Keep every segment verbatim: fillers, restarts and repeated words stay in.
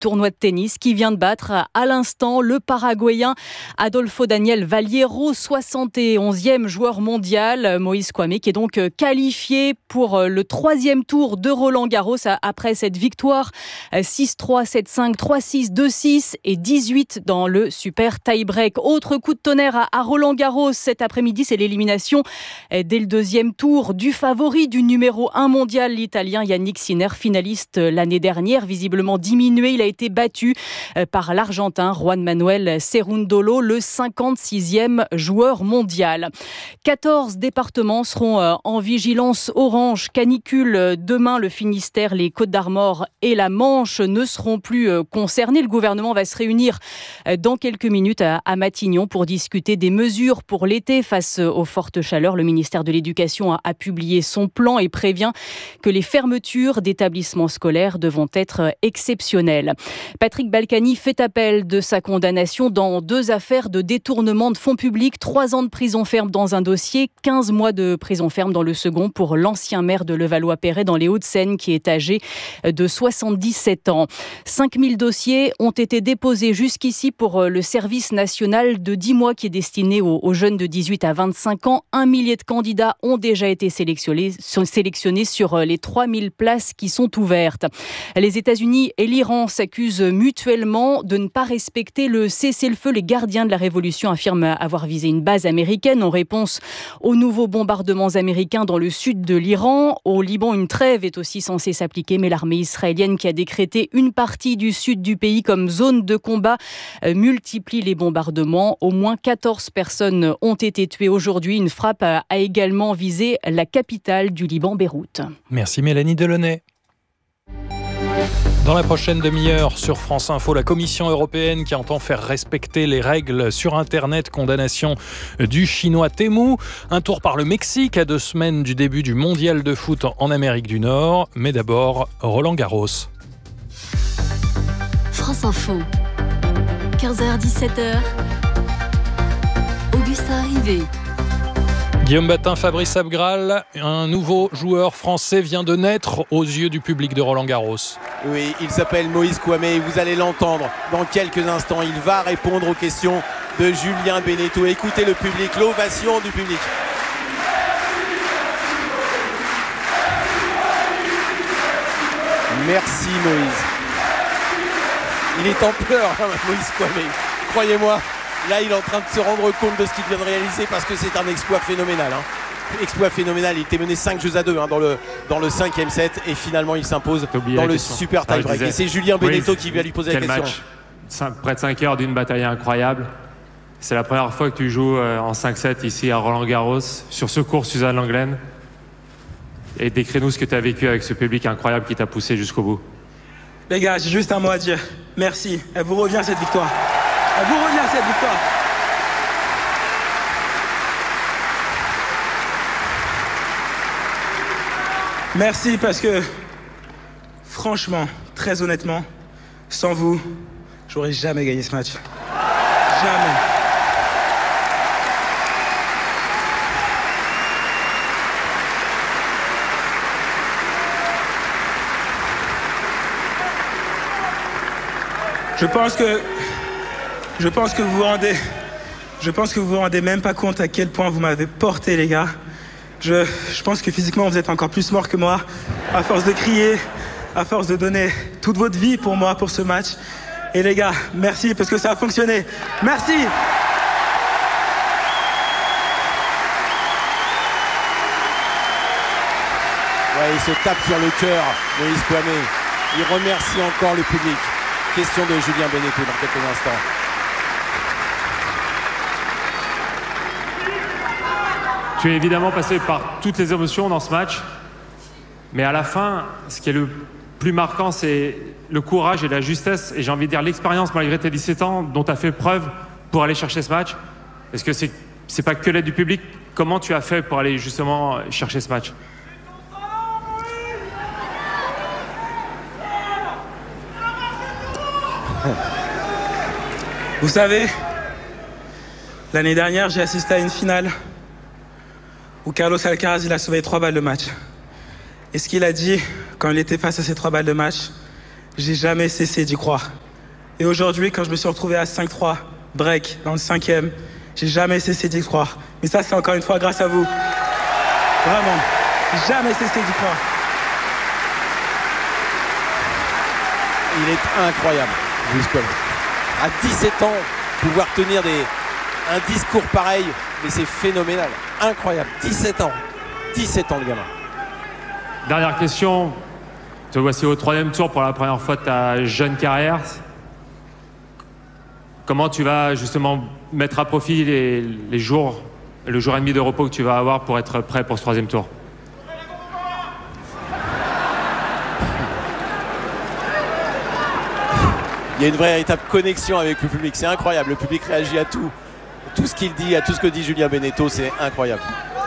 tournoi de tennis qui vient de battre à l'instant le Paraguayen Adolfo Daniel Valleiro, soixante et onzième joueur mondial. Moïse Kouamé qui est donc qualifié pour le troisième tour de Roland-Garros après cette victoire six trois, sept cinq, trois six, deux six et dix-huit dans le super tie-break. Autre coup de tonnerre à Roland-Garros cet après-midi, c'est l'élimination dès le deuxième tour du favori du numéro un mondial, l'Italien Yannick Sinner, finaliste l'année dernière, visiblement diminué. Il a été battu par l'Argentin Juan Manuel Cerundolo, le cinquante-sixième joueur mondial. quatorze départements seront en vigilance orange canicule. Demain, le Finistère, les Côtes-d'Armor et la Manche ne seront plus concernés. Le gouvernement va se réunir dans quelques minutes à Matignon pour discuter des mesures pour l'été face aux fortes chaleurs. Le ministère de l'Éducation a publié son plan et prévient que les fermetures d'établissements scolaires devront être exceptionnelles. Patrick Balkany fait appel de sa condamnation dans deux affaires de détournement de fonds publics. Trois ans de prison ferme dans un dossier, quinze mois de prison ferme dans le second pour l'ancien maire de Levallois-Perret dans les Hauts-de-Seine qui est âgé de soixante-dix-sept ans. cinq mille dossiers ont été déposés jusqu'ici pour le service national de dix mois qui est destiné aux, aux jeunes de dix-huit à vingt-cinq ans. Un millier de candidats ont déjà été sélectionnés, sont sélectionnés sur les trois mille places qui sont ouvertes. Les États-Unis et l'Iran s'accusent mutuellement de ne pas respecter le cessez-le-feu. Les gardiens de la révolution affirment avoir visé une base américaine en réponse aux nouveaux bombardements américains dans le sud de l'Iran. Au Liban, une trêve est aussi censée s'appliquer, mais l'armée israélienne qui a décrété une partie du sud du pays comme zone de combat multiplie les bombardements. Au moins quatorze personnes ont été tuées aujourd'hui. Une frappe a également visé la capitale du Liban, Beyrouth. Merci Mélanie Delaunay. Dans la prochaine demi-heure sur France Info, la Commission européenne qui entend faire respecter les règles sur Internet, condamnation du chinois Temu. Un tour par le Mexique à deux semaines du début du mondial de foot en Amérique du Nord. Mais d'abord, Roland Garros. France Info, quinze heures dix-sept heures, Augustin Rivet. Guillaume Batin, Fabrice Abgral, un nouveau joueur français vient de naître aux yeux du public de Roland-Garros. Oui, il s'appelle Moïse Kouamé, vous allez l'entendre dans quelques instants. Il va répondre aux questions de Julien Beneteau. Écoutez le public, l'ovation du public. Merci Moïse. Il est en pleurs, hein, Moïse Kouamé. Croyez-moi. Là, il est en train de se rendre compte de ce qu'il vient de réaliser parce que c'est un exploit phénoménal. Hein. Exploit phénoménal. Il était mené cinq jeux à deux hein, dans, le, dans le cinquième set et finalement il s'impose dans le question. Super tie-break. Ah, et c'est Julien Beneteau oui, qui vient lui poser la question. Match. Cinq, près de cinq heures d'une bataille incroyable. C'est la première fois que tu joues euh, en cinq sept ici à Roland-Garros sur ce court Suzanne Lenglen. Et décris-nous ce que tu as vécu avec ce public incroyable qui t'a poussé jusqu'au bout. Les gars, j'ai juste un mot à dire. Merci. Elle vous revient cette victoire. Elle vous revient cette victoire. Merci parce que, franchement, très honnêtement, sans vous, j'aurais jamais gagné ce match. Jamais. Je pense que Je pense que vous vous rendez, je pense que vous vous rendez même pas compte à quel point vous m'avez porté, les gars. Je, je pense que physiquement vous êtes encore plus morts que moi, à force de crier, à force de donner toute votre vie pour moi, pour ce match. Et les gars, merci parce que ça a fonctionné. Merci. Ouais, il se tape sur le cœur, Moïse Kouamé. Il remercie encore le public. Question de Julien Beneteau dans quelques instants. Tu es évidemment passé par toutes les émotions dans ce match, mais à la fin, ce qui est le plus marquant, c'est le courage et la justesse, et j'ai envie de dire l'expérience malgré tes dix-sept ans dont tu as fait preuve pour aller chercher ce match. Est-ce que c'est, c'est pas que l'aide du public? Comment tu as fait pour aller justement chercher ce match? Vous savez, l'année dernière, j'ai assisté à une finale où Carlos Alcaraz il a sauvé trois balles de match. Et ce qu'il a dit quand il était face à ces trois balles de match, j'ai jamais cessé d'y croire. Et aujourd'hui, quand je me suis retrouvé à cinq trois, break, dans le cinquième, j'ai jamais cessé d'y croire. Mais ça, c'est encore une fois grâce à vous. Vraiment, j'ai jamais cessé d'y croire. Il est incroyable, Moïse Kouamé. À dix-sept ans, pouvoir tenir des, un discours pareil, mais c'est phénoménal, incroyable. dix-sept ans, dix-sept ans le gamin. Dernière question. Te voici au troisième tour pour la première fois de ta jeune carrière. Comment tu vas justement mettre à profit les, les jours, le jour et demi de repos que tu vas avoir pour être prêt pour ce troisième tour? Il y a une vraie véritable connexion avec le public, c'est incroyable. Le public réagit à tout, tout ce qu'il dit, à tout ce que dit Julien Benneteau, c'est incroyable.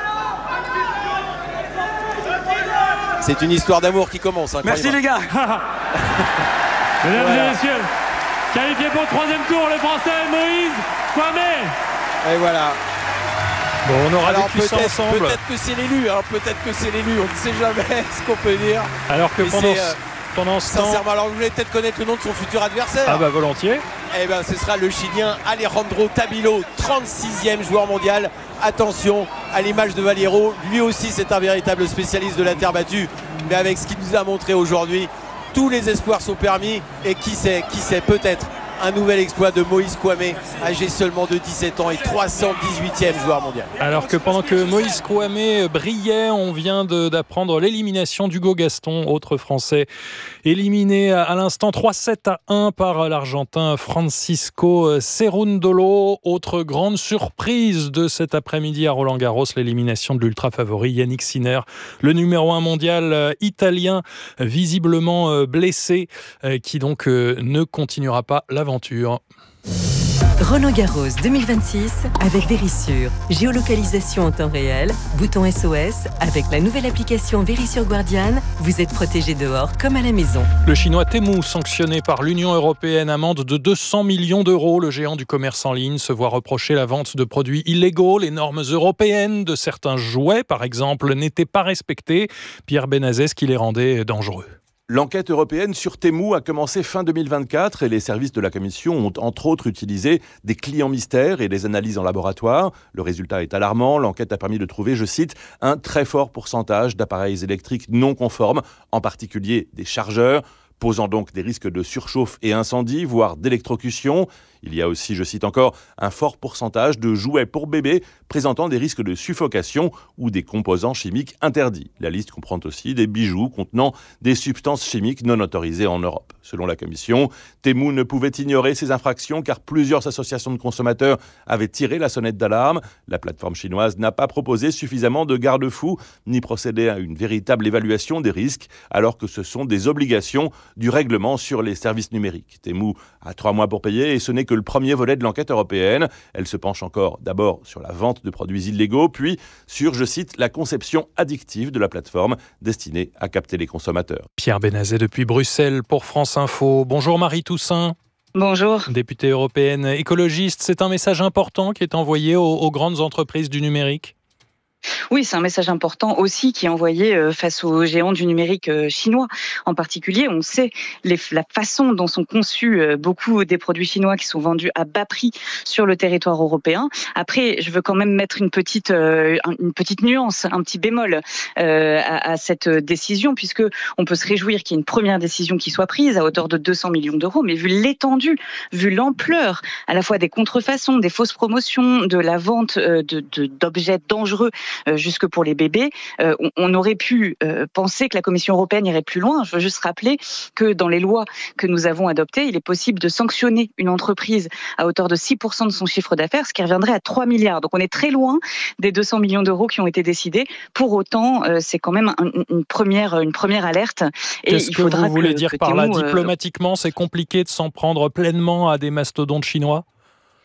C'est une histoire d'amour qui commence. Hein, merci les gars. Mesdames voilà. et messieurs, qualifié pour le troisième tour, le Français Moïse Kouamé. Et voilà. Bon, on aura Alors vécu ça peut-être, ensemble. peut-être que c'est l'élu, hein, peut-être que c'est l'élu, on ne sait jamais ce qu'on peut dire. Alors que Mais pendant, c'est, euh, pendant ce temps... Sincèrement, alors vous voulez peut-être connaître le nom de son futur adversaire. Ah bah volontiers. Eh ben, ce sera le Chilien Alejandro Tabilo, trente-sixième joueur mondial. Attention, à l'image de Valero, lui aussi c'est un véritable spécialiste de la terre battue. Mais avec ce qu'il nous a montré aujourd'hui, tous les espoirs sont permis. Et qui sait, qui sait, peut-être un nouvel exploit de Moïse Kouamé, âgé seulement de dix-sept ans et trois cent dix-huitième joueur mondial. Alors que pendant que Moïse Kouamé brillait, on vient de, d'apprendre l'élimination d'Hugo Gaston, autre Français, éliminé à l'instant trois sept à un par l'Argentin Francisco Cerundolo. Autre grande surprise de cet après-midi à Roland-Garros, l'élimination de l'ultra favori Yannick Sinner, le numéro un mondial italien, visiblement blessé, qui donc ne continuera pas l'aventure. Roland-Garros deux mille vingt-six avec Verisure. Géolocalisation en temps réel, bouton S O S. Avec la nouvelle application Verisure Guardian, vous êtes protégé dehors comme à la maison. Le chinois Temu, sanctionné par l'Union européenne, amende de deux cents millions d'euros. Le géant du commerce en ligne se voit reprocher la vente de produits illégaux. Les normes européennes de certains jouets, par exemple, n'étaient pas respectées. Pierre Benazet, ce qui les rendait dangereux. L'enquête européenne sur Temu a commencé fin deux mille vingt-quatre et les services de la Commission ont entre autres utilisé des clients mystères et des analyses en laboratoire. Le résultat est alarmant. L'enquête a permis de trouver, je cite, un très fort pourcentage d'appareils électriques non conformes, en particulier des chargeurs, posant donc des risques de surchauffe et incendie, voire d'électrocution. Il y a aussi, je cite encore, un fort pourcentage de jouets pour bébés présentant des risques de suffocation ou des composants chimiques interdits. La liste comprend aussi des bijoux contenant des substances chimiques non autorisées en Europe. Selon la Commission, Temu ne pouvait ignorer ces infractions car plusieurs associations de consommateurs avaient tiré la sonnette d'alarme. La plateforme chinoise n'a pas proposé suffisamment de garde-fous ni procédé à une véritable évaluation des risques alors que ce sont des obligations du règlement sur les services numériques. Temu a trois mois pour payer et ce n'est que le premier volet de l'enquête européenne. Elle se penche encore d'abord sur la vente de produits illégaux, puis sur, je cite, la conception addictive de la plateforme destinée à capter les consommateurs. Pierre Benazet depuis Bruxelles pour France Info. Bonjour Marie Toussaint. Bonjour. Députée européenne écologiste, c'est un message important qui est envoyé aux, aux grandes entreprises du numérique. Oui, c'est un message important aussi qui est envoyé face aux géants du numérique chinois. En particulier, on sait les, la façon dont sont conçus beaucoup des produits chinois qui sont vendus à bas prix sur le territoire européen. Après, je veux quand même mettre une petite, une petite nuance, un petit bémol euh, à, à cette décision, puisque on peut se réjouir qu'il y ait une première décision qui soit prise à hauteur de deux cents millions d'euros, mais vu l'étendue, vu l'ampleur à la fois des contrefaçons, des fausses promotions, de la vente de, de, d'objets dangereux Euh, jusque pour les bébés, euh, on, on aurait pu euh, penser que la Commission européenne irait plus loin. Je veux juste rappeler que dans les lois que nous avons adoptées, il est possible de sanctionner une entreprise à hauteur de six pour cent de son chiffre d'affaires, ce qui reviendrait à trois milliards. Donc on est très loin des deux cents millions d'euros qui ont été décidés. Pour autant, euh, c'est quand même un, une, première, une première alerte. Et Qu'est-ce il que faudra vous voulez que, dire que par Temu, là? euh, Diplomatiquement, c'est compliqué de s'en prendre pleinement à des mastodontes chinois?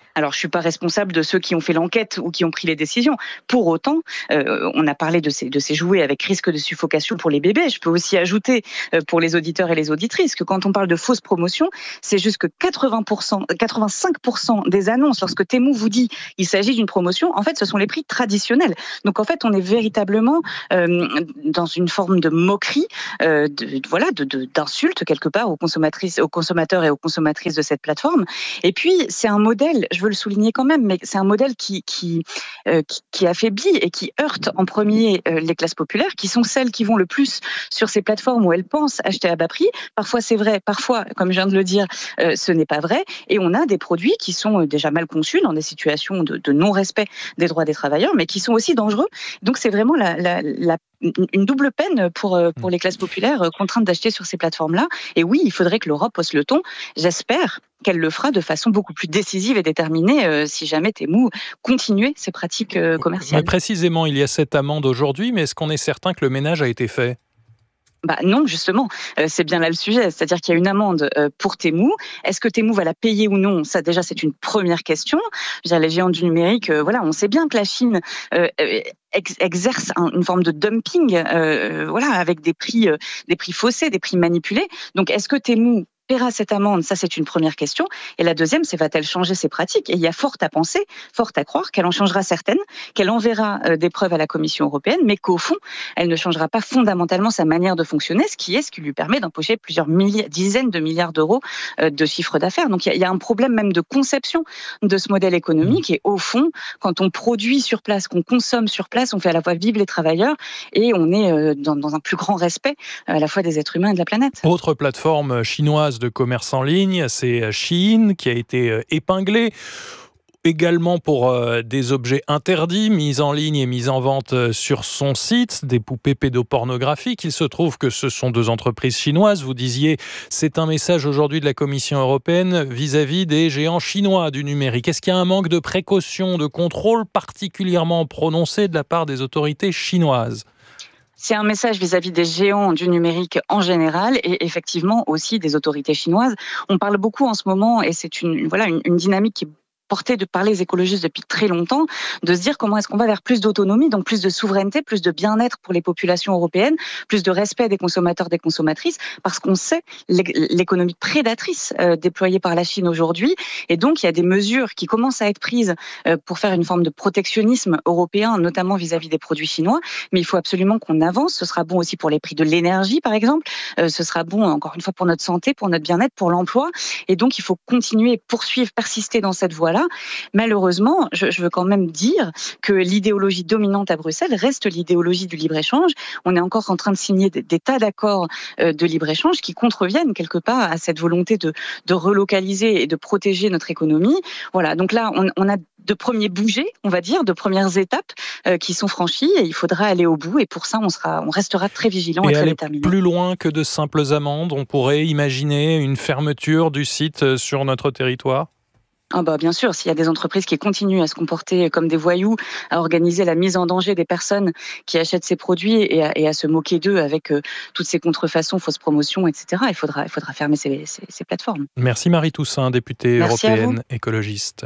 Alors, je ne suis pas responsable de ceux qui ont fait l'enquête ou qui ont pris les décisions. Pour autant, euh, on a parlé de ces, de ces jouets avec risque de suffocation pour les bébés. Je peux aussi ajouter euh, pour les auditeurs et les auditrices que quand on parle de fausse promotion, c'est juste que quatre-vingts pour cent, quatre-vingt-cinq pour cent des annonces, lorsque Temu vous dit qu'il s'agit d'une promotion, en fait, ce sont les prix traditionnels. Donc, en fait, on est véritablement euh, dans une forme de moquerie, euh, de, voilà, de, de, d'insulte quelque part aux consommatrices, aux consommateurs et aux consommatrices de cette plateforme. Et puis, c'est un modèle, je veux le souligner quand même, mais c'est un modèle qui, qui, euh, qui, qui affaiblit et qui heurte en premier euh, les classes populaires, qui sont celles qui vont le plus sur ces plateformes où elles pensent acheter à bas prix. Parfois c'est vrai, parfois, comme je viens de le dire, euh, ce n'est pas vrai. Et on a des produits qui sont déjà mal conçus dans des situations de, de non-respect des droits des travailleurs, mais qui sont aussi dangereux. Donc c'est vraiment la, la, la une double peine pour, pour les classes populaires contraintes d'acheter sur ces plateformes-là. Et oui, il faudrait que l'Europe hausse le ton. J'espère qu'elle le fera de façon beaucoup plus décisive et déterminée euh, si jamais Temu continuait ses pratiques euh, commerciales. Mais précisément, il y a cette amende aujourd'hui, mais est-ce qu'on est certain que le ménage a été fait ? Bah non, justement, euh, c'est bien là le sujet. C'est-à-dire qu'il y a une amende euh, pour Temu. Est-ce que Temu va la payer ou non ? Ça, déjà, c'est une première question. Je veux dire, les géants du numérique, euh, voilà, on sait bien que la Chine euh, ex- exerce un, une forme de dumping, euh, voilà, avec des prix, euh, des prix faussés, des prix manipulés. Donc, est-ce que Temu paiera cette amende ? Ça, c'est une première question. Et la deuxième, c'est va-t-elle changer ses pratiques ? Et il y a fort à penser, fort à croire qu'elle en changera certaines, qu'elle enverra euh, des preuves à la Commission européenne, mais qu'au fond, elle ne changera pas fondamentalement sa manière de fonctionner, ce qui est ce qui lui permet d'empocher plusieurs milliers, dizaines de milliards d'euros euh, de chiffre d'affaires. Donc, il y, a, il y a un problème même de conception de ce modèle économique. Et au fond, quand on produit sur place, qu'on consomme sur place, on fait à la fois vivre les travailleurs et on est euh, dans, dans un plus grand respect euh, à la fois des êtres humains et de la planète. Autre plateforme chinoise de commerce en ligne, c'est Shein qui a été épinglé également pour euh, des objets interdits mis en ligne et mis en vente sur son site, des poupées pédopornographiques. Il se trouve que ce sont deux entreprises chinoises. Vous disiez, c'est un message aujourd'hui de la Commission européenne vis-à-vis des géants chinois du numérique. Est-ce qu'il y a un manque de précaution, de contrôle particulièrement prononcé de la part des autorités chinoises ? C'est un message vis-à-vis des géants du numérique en général et effectivement aussi des autorités chinoises. On parle beaucoup en ce moment et c'est une, voilà, une, une dynamique qui est portée de par les écologistes depuis très longtemps, de se dire comment est-ce qu'on va vers plus d'autonomie, donc plus de souveraineté, plus de bien-être pour les populations européennes, plus de respect des consommateurs, des consommatrices, parce qu'on sait l'économie prédatrice euh, déployée par la Chine aujourd'hui. Et donc, il y a des mesures qui commencent à être prises euh, pour faire une forme de protectionnisme européen, notamment vis-à-vis des produits chinois. Mais il faut absolument qu'on avance. Ce sera bon aussi pour les prix de l'énergie, par exemple. Euh, ce sera bon, encore une fois, pour notre santé, pour notre bien-être, pour l'emploi. Et donc, il faut continuer, poursuivre, persister dans cette voie-là. Malheureusement, je, je veux quand même dire que l'idéologie dominante à Bruxelles reste l'idéologie du libre-échange. On est encore en train de signer des, des tas d'accords euh, de libre-échange qui contreviennent quelque part à cette volonté de, de relocaliser et de protéger notre économie. Voilà, donc là, on, on a de premiers bougers, on va dire, de premières étapes euh, qui sont franchies et il faudra aller au bout. Et pour ça, on, sera, on restera très vigilant et, et très déterminé. Plus loin que de simples amendes, on pourrait imaginer une fermeture du site sur notre territoire ? Ah bah bien sûr, s'il y a des entreprises qui continuent à se comporter comme des voyous, à organiser la mise en danger des personnes qui achètent ces produits et à, et à se moquer d'eux avec euh, toutes ces contrefaçons, fausses promotions, et cetera, il faudra, il faudra fermer ces, ces, ces plateformes. Merci Marie Toussaint, députée Merci européenne écologiste.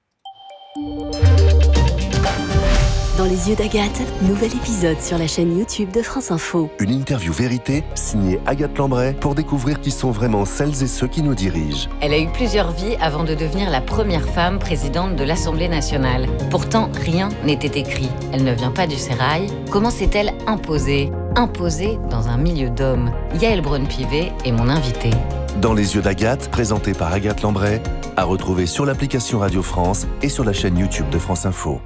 Dans les yeux d'Agathe, nouvel épisode sur la chaîne YouTube de France Info. Une interview vérité signée Agathe Lambray pour découvrir qui sont vraiment celles et ceux qui nous dirigent. Elle a eu plusieurs vies avant de devenir la première femme présidente de l'Assemblée nationale. Pourtant, rien n'était écrit. Elle ne vient pas du sérail. Comment s'est-elle imposée ? Imposée dans un milieu d'hommes. Yaël Braun-Pivet est mon invitée. Dans les yeux d'Agathe, présenté par Agathe Lambray, à retrouver sur l'application Radio France et sur la chaîne YouTube de France Info.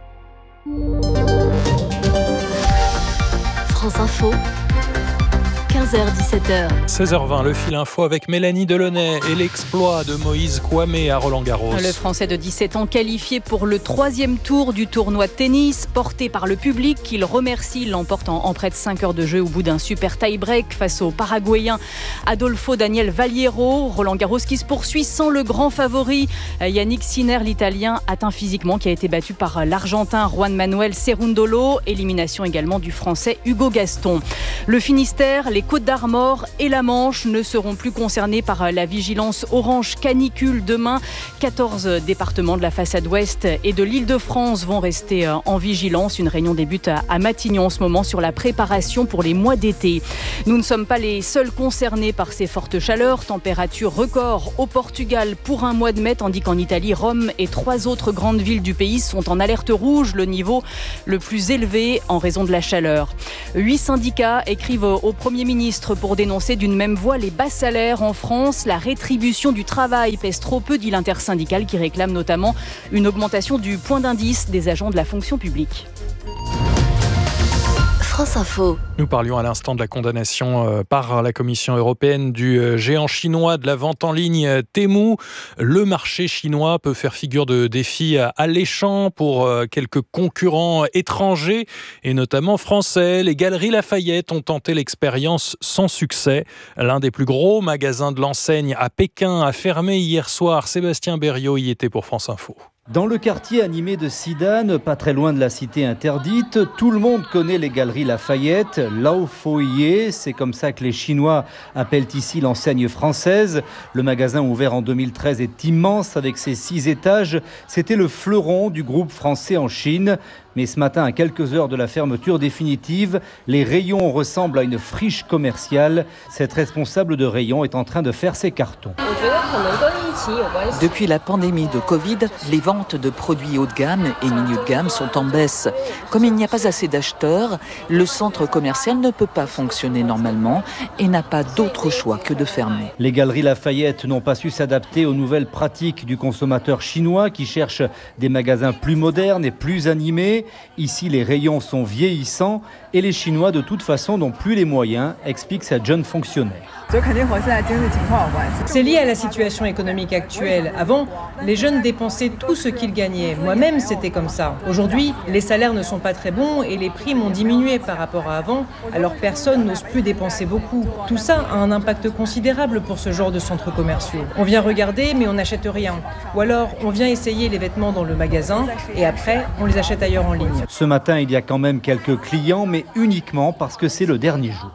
France Info, quinze heures dix-sept heures. seize heures vingt, le fil info avec Mélanie Delaunay et l'exploit de Moïse Kouamé à Roland-Garros. Le Français de dix-sept ans qualifié pour le troisième tour du tournoi de tennis, porté par le public qu'il remercie, l'emporte en, en près de cinq heures de jeu au bout d'un super tie-break face au Paraguayen Adolfo Daniel Valiero. Roland-Garros qui se poursuit sans le grand favori. Yannick Sinner, l'Italien, atteint physiquement, qui a été battu par l'Argentin Juan Manuel Cerundolo. Élimination également du Français Hugo Gaston. Le Finistère, les Côtes d'Armor et la Manche ne seront plus concernés par la vigilance orange canicule demain. quatorze départements de la façade ouest et de l'Île-de-France vont rester en vigilance. Une réunion débute à Matignon en ce moment sur la préparation pour les mois d'été. Nous ne sommes pas les seuls concernés par ces fortes chaleurs. Température record au Portugal pour un mois de mai, tandis qu'en Italie, Rome et trois autres grandes villes du pays sont en alerte rouge, le niveau le plus élevé en raison de la chaleur. Huit syndicats écrivent au Premier ministre pour dénoncer d'une même voix les bas salaires en France. La rétribution du travail pèse trop peu, dit l'intersyndicale, qui réclame notamment une augmentation du point d'indice des agents de la fonction publique. France Info. Nous parlions à l'instant de la condamnation par la Commission européenne du géant chinois de la vente en ligne Temu. Le marché chinois peut faire figure de défi alléchant pour quelques concurrents étrangers et notamment français. Les Galeries Lafayette ont tenté l'expérience sans succès. L'un des plus gros magasins de l'enseigne à Pékin a fermé hier soir. Sébastien Berriot y était pour France Info. Dans le quartier animé de Sidan, pas très loin de la cité interdite, tout le monde connaît les Galeries Lafayette, Lao Foye, c'est comme ça que les Chinois appellent ici l'enseigne française. Le magasin ouvert en deux mille treize est immense avec ses six étages. C'était le fleuron du groupe français en Chine. Mais ce matin, à quelques heures de la fermeture définitive, les rayons ressemblent à une friche commerciale. Cette responsable de rayon est en train de faire ses cartons. Depuis la pandémie de Covid, les ventes de produits haut de gamme et milieu de gamme sont en baisse. Comme il n'y a pas assez d'acheteurs, le centre commercial ne peut pas fonctionner normalement et n'a pas d'autre choix que de fermer. Les Galeries Lafayette n'ont pas su s'adapter aux nouvelles pratiques du consommateur chinois qui cherche des magasins plus modernes et plus animés. Ici, les rayons sont vieillissants et les Chinois, de toute façon, n'ont plus les moyens, explique cette jeune fonctionnaire. C'est lié à la situation économique actuelle. Avant, les jeunes dépensaient tout ce qu'ils gagnaient. Moi-même, c'était comme ça. Aujourd'hui, les salaires ne sont pas très bons et les primes ont diminué par rapport à avant, alors personne n'ose plus dépenser beaucoup. Tout ça a un impact considérable pour ce genre de centres commerciaux. On vient regarder, mais on n'achète rien. Ou alors, on vient essayer les vêtements dans le magasin et après, on les achète ailleurs en ligne. Ce matin, il y a quand même quelques clients, mais uniquement parce que c'est le dernier jour.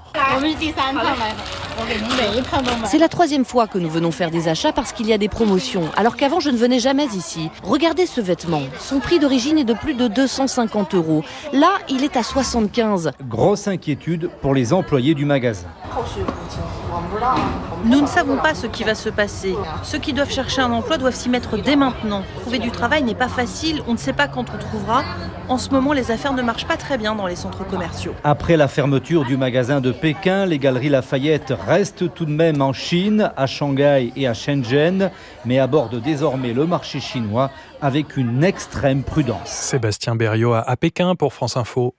C'est la troisième fois que nous venons faire des achats parce qu'il y a des promotions, alors qu'avant je ne venais jamais ici. Regardez ce vêtement, son prix d'origine est de plus de deux cent cinquante euros. Là, il est à soixante-quinze. Grosse inquiétude pour les employés du magasin. Nous ne savons pas ce qui va se passer. Ceux qui doivent chercher un emploi doivent s'y mettre dès maintenant. Trouver du travail n'est pas facile, on ne sait pas quand on trouvera. En ce moment, les affaires ne marchent pas très bien dans les centres commerciaux. Après la fermeture du magasin de Pékin, les Galeries Lafayette restent tout de même en Chine, à Shanghai et à Shenzhen, mais abordent désormais le marché chinois avec une extrême prudence. Sébastien Berriot à Pékin pour France Info.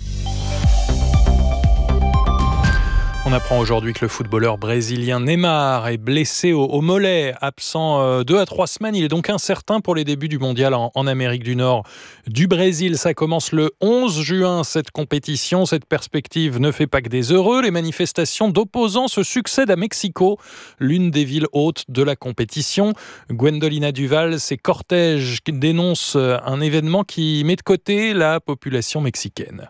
On apprend aujourd'hui que le footballeur brésilien Neymar est blessé au, au mollet, absent euh, deux à trois semaines. Il est donc incertain pour les débuts du mondial en, en Amérique du Nord du Brésil. Ça commence le onze juin, cette compétition. Cette perspective ne fait pas que des heureux. Les manifestations d'opposants se succèdent à Mexico, l'une des villes hôtes de la compétition. Gwendolina Duval, ces cortèges qui dénoncent un événement qui met de côté la population mexicaine.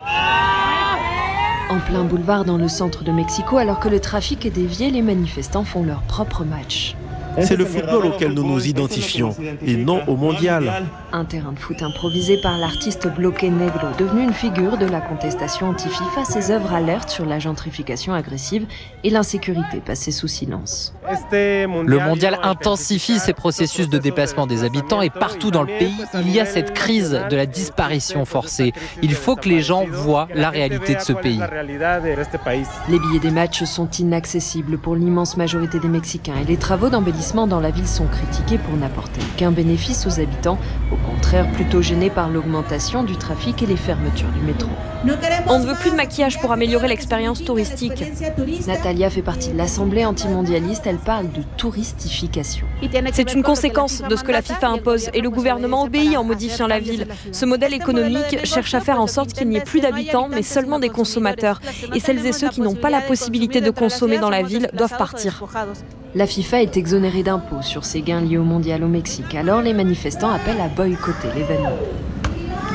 En plein boulevard dans le centre de Mexico, alors que le trafic est dévié, les manifestants font leur propre match. C'est le football auquel nous nous identifions et non au mondial. Un terrain de foot improvisé par l'artiste Bloque Negro, devenu une figure de la contestation anti-FIFA. Ses œuvres alertent sur la gentrification agressive et l'insécurité passée sous silence. Le mondial intensifie ces processus de déplacement des habitants et partout dans le pays, il y a cette crise de la disparition forcée. Il faut que les gens voient la réalité de ce pays. Les billets des matchs sont inaccessibles pour l'immense majorité des Mexicains et les travaux d'embellissement dans la ville sont critiqués pour n'apporter aucun bénéfice aux habitants, au contraire plutôt gênés par l'augmentation du trafic et les fermetures du métro. On ne veut plus de maquillage pour améliorer l'expérience touristique. Natalia fait partie de l'Assemblée antimondialiste, elle parle de touristification. C'est une conséquence de ce que la FIFA impose et le gouvernement obéit en modifiant la ville. Ce modèle économique cherche à faire en sorte qu'il n'y ait plus d'habitants mais seulement des consommateurs. Et celles et ceux qui n'ont pas la possibilité de consommer dans la ville doivent partir. La FIFA est exonérée d'impôts sur ses gains liés au mondial au Mexique. Alors les manifestants appellent à boycotter l'événement.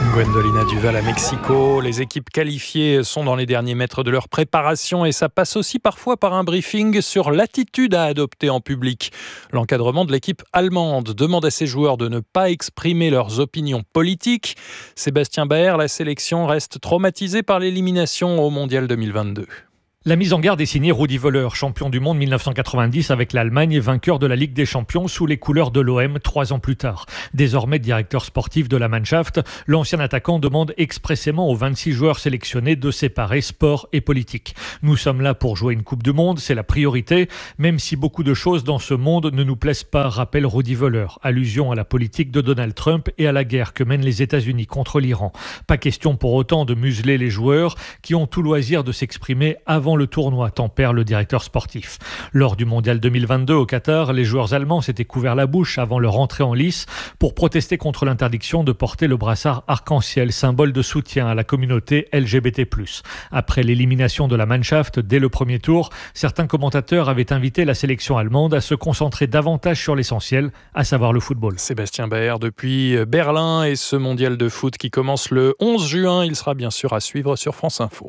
Gwendolina Duval à Mexico. Les équipes qualifiées sont dans les derniers mètres de leur préparation et ça passe aussi parfois par un briefing sur l'attitude à adopter en public. L'encadrement de l'équipe allemande demande à ses joueurs de ne pas exprimer leurs opinions politiques. Sébastien Baer, la sélection reste traumatisée par l'élimination au Mondial deux mille vingt-deux. La mise en garde est signée Rudi Völler, champion du monde mille neuf cent quatre-vingt-dix avec l'Allemagne et vainqueur de la Ligue des Champions sous les couleurs de l'O M trois ans plus tard. Désormais directeur sportif de la Mannschaft, l'ancien attaquant demande expressément aux vingt-six joueurs sélectionnés de séparer sport et politique. Nous sommes là pour jouer une Coupe du Monde, c'est la priorité, même si beaucoup de choses dans ce monde ne nous plaisent pas, rappelle Rudi Völler. Allusion à la politique de Donald Trump et à la guerre que mènent les États-Unis contre l'Iran. Pas question pour autant de museler les joueurs qui ont tout loisir de s'exprimer avant le tournoi, tempère le directeur sportif. Lors du mondial deux mille vingt-deux au Qatar, les joueurs allemands s'étaient couverts la bouche avant leur entrée en lice pour protester contre l'interdiction de porter le brassard arc-en-ciel, symbole de soutien à la communauté L G B T plus. Après l'élimination de la Mannschaft dès le premier tour, certains commentateurs avaient invité la sélection allemande à se concentrer davantage sur l'essentiel, à savoir le football. Sébastien Baer depuis Berlin et ce mondial de foot qui commence le onze juin, il sera bien sûr à suivre sur France Info.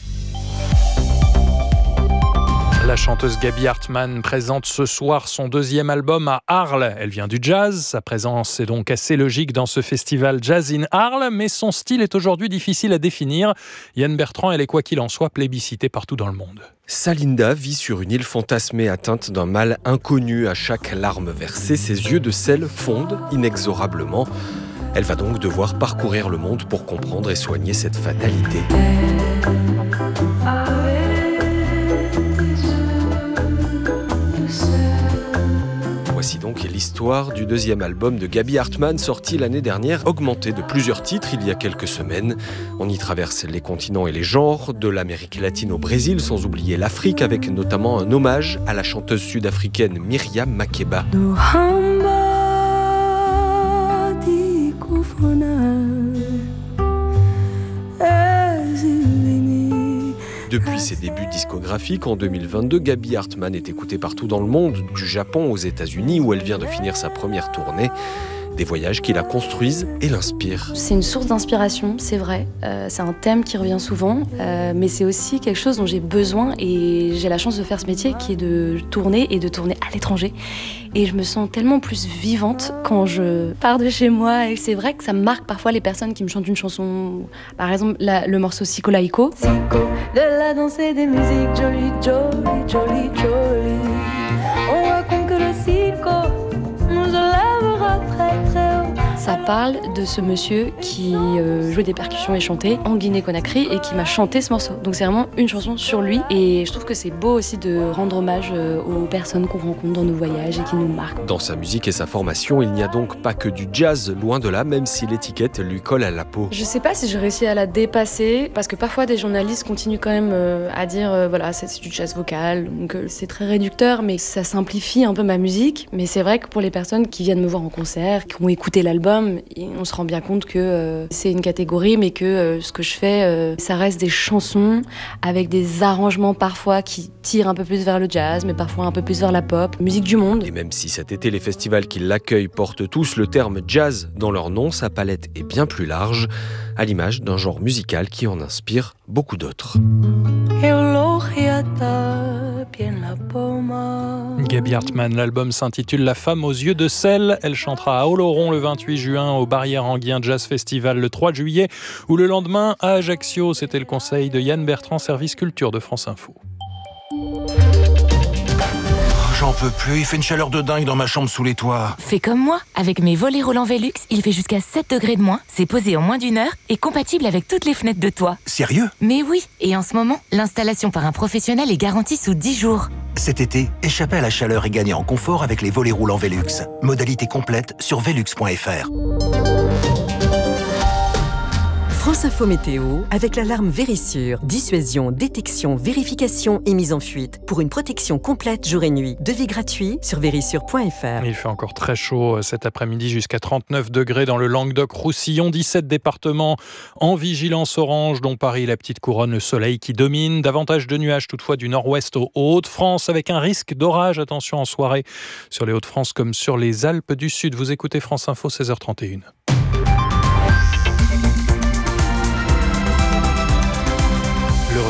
La chanteuse Gaby Hartmann présente ce soir son deuxième album à Arles. Elle vient du jazz, sa présence est donc assez logique dans ce festival Jazz in Arles, mais son style est aujourd'hui difficile à définir. Yann Bertrand, elle est quoi qu'il en soit plébiscitée partout dans le monde. Salinda vit sur une île fantasmée atteinte d'un mal inconnu. À chaque larme versée, ses yeux de sel fondent inexorablement. Elle va donc devoir parcourir le monde pour comprendre et soigner cette fatalité. Voici donc l'histoire du deuxième album de Gaby Hartmann, sorti l'année dernière, augmenté de plusieurs titres il y a quelques semaines. On y traverse les continents et les genres, de l'Amérique latine au Brésil, sans oublier l'Afrique, avec notamment un hommage à la chanteuse sud-africaine Miriam Makeba. Depuis ses débuts discographiques en deux mille vingt-deux, Gaby Hartmann est écoutée partout dans le monde, du Japon aux États-Unis où elle vient de finir sa première tournée. Des voyages qui la construisent et l'inspirent. C'est une source d'inspiration, c'est vrai. Euh, c'est un thème qui revient souvent, euh, mais c'est aussi quelque chose dont j'ai besoin et j'ai la chance de faire ce métier qui est de tourner et de tourner à l'étranger. Et je me sens tellement plus vivante quand je pars de chez moi. Et c'est vrai que ça me marque parfois les personnes qui me chantent une chanson. Par exemple, la, le morceau Siko Laiko. Siko, de la danse et des musiques jolies, jolies, jolies, jolies. On raconte que le Siko nous élèvera très très haut. Ça parle de ce monsieur qui euh, jouait des percussions et chantait en Guinée-Conakry et qui m'a chanté ce morceau. Donc c'est vraiment une chanson sur lui et je trouve que c'est beau aussi de rendre hommage euh, aux personnes qu'on rencontre dans nos voyages et qui nous marquent. Dans sa musique et sa formation, il n'y a donc pas que du jazz, loin de là, même si l'étiquette lui colle à la peau. Je sais pas si j'ai réussi à la dépasser parce que parfois des journalistes continuent quand même euh, à dire euh, voilà c'est, c'est du jazz vocal, donc euh, c'est très réducteur mais ça simplifie un peu ma musique. Mais c'est vrai que pour les personnes qui viennent me voir en concert, qui ont écouté l'album, on se rend bien compte que euh, c'est une catégorie, mais que euh, ce que je fais, euh, ça reste des chansons avec des arrangements parfois qui tirent un peu plus vers le jazz, mais parfois un peu plus vers la pop, musique du monde. Et même si cet été, les festivals qui l'accueillent portent tous le terme jazz dans leur nom, sa palette est bien plus large, à l'image d'un genre musical qui en inspire beaucoup d'autres. Gaby Hartmann, l'album s'intitule La femme aux yeux de sel. Elle chantera à Oloron le vingt-huit juin, au Barrière Anguien Jazz Festival le trois juillet ou le lendemain à Ajaccio. C'était le conseil de Yann Bertrand, service culture de France Info. J'en peux plus, il fait une chaleur de dingue dans ma chambre sous les toits. Fais comme moi, avec mes volets roulants Velux, il fait jusqu'à sept degrés de moins, c'est posé en moins d'une heure et compatible avec toutes les fenêtres de toit. Sérieux ? Mais oui, et en ce moment, l'installation par un professionnel est garantie sous dix jours. Cet été, échappez à la chaleur et gagnez en confort avec les volets roulants Velux. Modalité complète sur velux point f r. France Info Météo, avec l'alarme Vérissure. Dissuasion, détection, vérification et mise en fuite. Pour une protection complète jour et nuit. Devis gratuit sur vérissure point f r. Il fait encore très chaud cet après-midi, jusqu'à trente-neuf degrés dans le Languedoc-Roussillon. dix-sept départements en vigilance orange, dont Paris, la petite couronne, le soleil qui domine. Davantage de nuages toutefois du nord-ouest aux Hauts-de-France, avec un risque d'orage. Attention en soirée sur les Hauts-de-France comme sur les Alpes du Sud. Vous écoutez France Info, seize heures trente et une.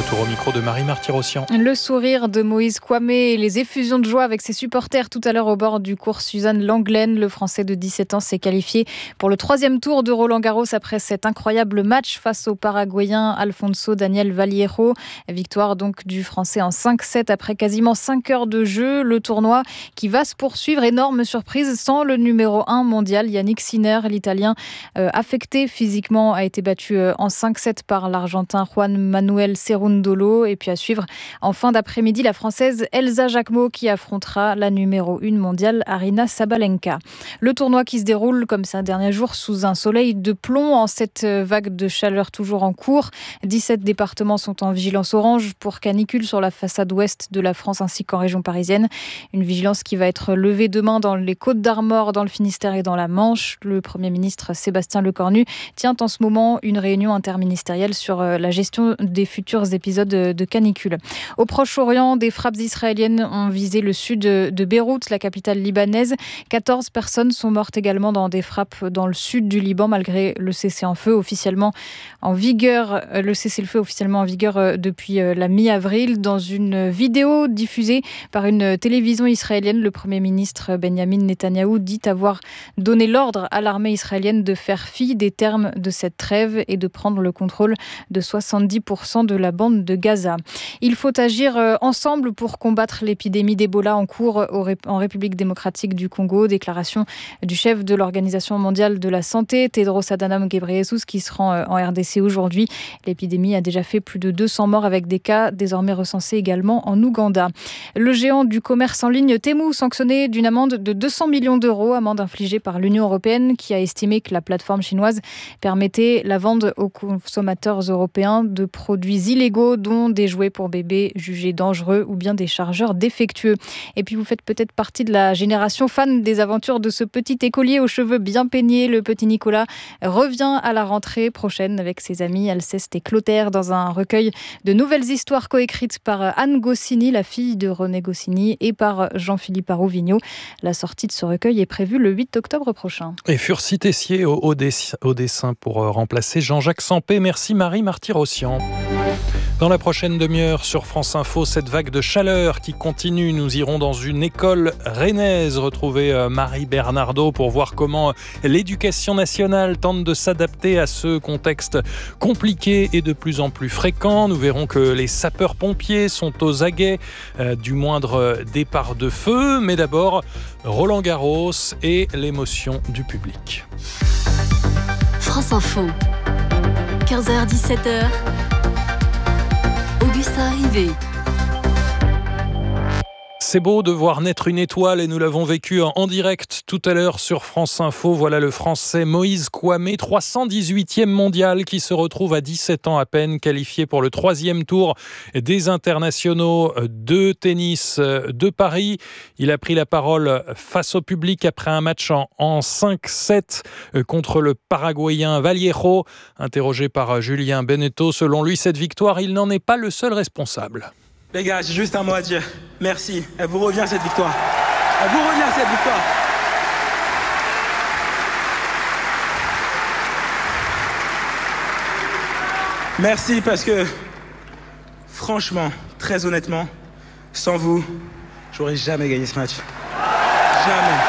Retour au micro de Marie Marty-Rossian. Le sourire de Moïse Kouamé et les effusions de joie avec ses supporters tout à l'heure au bord du cours Suzanne Lenglen. Le Français de dix-sept ans s'est qualifié pour le troisième tour de Roland-Garros après cet incroyable match face au Paraguayen Alfonso Daniel Vallejo. Victoire donc du Français en cinq sept après quasiment cinq heures de jeu. Le tournoi qui va se poursuivre, énorme surprise, sans le numéro un mondial Yannick Sinner. L'Italien euh, affecté physiquement a été battu euh, en cinq sept par l'Argentin Juan Manuel Cerundolo. Et puis à suivre en fin d'après-midi la Française Elsa Jacquemot qui affrontera la numéro un mondiale Aryna Sabalenka. Le tournoi qui se déroule comme ces derniers jours sous un soleil de plomb en cette vague de chaleur toujours en cours. dix-sept départements sont en vigilance orange pour canicule sur la façade ouest de la France ainsi qu'en région parisienne. Une vigilance qui va être levée demain dans les Côtes-d'Armor, dans le Finistère et dans la Manche. Le Premier ministre Sébastien Lecornu tient en ce moment une réunion interministérielle sur la gestion des futurs épisodes de canicule. Au Proche-Orient, des frappes israéliennes ont visé le sud de Beyrouth, la capitale libanaise. quatorze personnes sont mortes également dans des frappes dans le sud du Liban, malgré le cessez-le-feu officiellement en vigueur, le cessez-le-feu officiellement en vigueur depuis la mi-avril. Dans une vidéo diffusée par une télévision israélienne, le Premier ministre Benjamin Netanyahou dit avoir donné l'ordre à l'armée israélienne de faire fi des termes de cette trêve et de prendre le contrôle de soixante-dix pour cent de la bande de Gaza. Il faut agir ensemble pour combattre l'épidémie d'Ebola en cours en République démocratique du Congo. Déclaration du chef de l'Organisation mondiale de la santé, Tedros Adhanom Ghebreyesus, qui se rend en R D C aujourd'hui. L'épidémie a déjà fait plus de deux cents morts avec des cas désormais recensés également en Ouganda. Le géant du commerce en ligne Temu sanctionné d'une amende de deux cents millions d'euros, amende infligée par l'Union européenne qui a estimé que la plateforme chinoise permettait la vente aux consommateurs européens de produits illégaux, dont des jouets pour bébés jugés dangereux ou bien des chargeurs défectueux. Et puis vous faites peut-être partie de la génération fan des aventures de ce petit écolier aux cheveux bien peignés. Le petit Nicolas revient à la rentrée prochaine avec ses amis Alceste et Clotaire dans un recueil de nouvelles histoires coécrites par Anne Goscinny, la fille de René Goscinny, et par Jean-Philippe Arouvigno. La sortie de ce recueil est prévue le huit octobre prochain. Et Furcy Tessier au, au, dess- au dessin pour remplacer Jean-Jacques Sampé. Merci Marie Marty-Rossian. Dans la prochaine demi-heure sur France Info, cette vague de chaleur qui continue. Nous irons dans une école rennaise retrouver Marie Bernardo pour voir comment l'éducation nationale tente de s'adapter à ce contexte compliqué et de plus en plus fréquent. Nous verrons que les sapeurs-pompiers sont aux aguets euh, du moindre départ de feu. Mais d'abord, Roland Garros et l'émotion du public. France Info, quinze heures dix-sept heures. Augustin Rivet. C'est beau de voir naître une étoile et nous l'avons vécu en direct tout à l'heure sur France Info. Voilà le Français Moïse Kouamé, trois cent dix-huitième mondial, qui se retrouve à dix-sept ans à peine, qualifié pour le troisième tour des internationaux de tennis de Paris. Il a pris la parole face au public après un match en, en cinq sept contre le Paraguayen Vallejo. Interrogé par Julien Beneteau, selon lui, cette victoire, il n'en est pas le seul responsable. Les gars, j'ai juste un mot à dire. Merci. Elle vous revient cette victoire. Elle vous revient cette victoire. Merci parce que, franchement, très honnêtement, sans vous, j'aurais jamais gagné ce match. Jamais.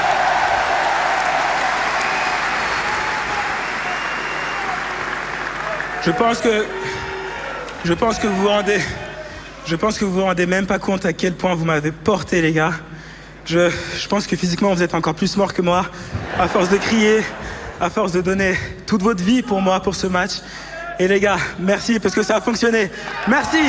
Je pense que, je pense que vous vous rendez... Je pense que vous vous rendez même pas compte à quel point vous m'avez porté, les gars. Je, je pense que physiquement, vous êtes encore plus morts que moi, à force de crier, à force de donner toute votre vie pour moi, pour ce match. Et les gars, merci parce que ça a fonctionné. Merci.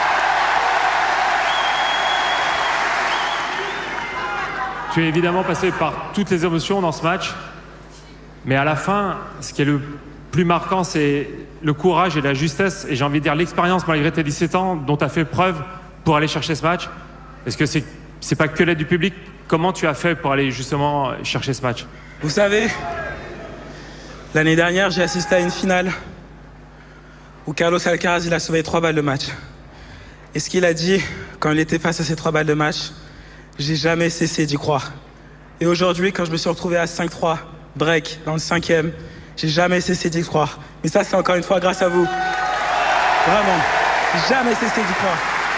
Tu es évidemment passé par toutes les émotions dans ce match. Mais à la fin, ce qui est le plus marquant, c'est le courage et la justesse, et j'ai envie de dire l'expérience malgré tes dix-sept ans dont tu as fait preuve pour aller chercher ce match. Est-ce que c'est, c'est pas que l'aide du public? Comment tu as fait pour aller justement chercher ce match? Vous savez, l'année dernière, j'ai assisté à une finale où Carlos Alcaraz il a sauvé trois balles de match. Et ce qu'il a dit quand il était face à ces trois balles de match, j'ai jamais cessé d'y croire. Et aujourd'hui, quand je me suis retrouvé à cinq trois, break, dans le cinquième, j'ai jamais cessé d'y croire. Mais ça, c'est encore une fois grâce à vous. Vraiment. jamais cesser d'y croire.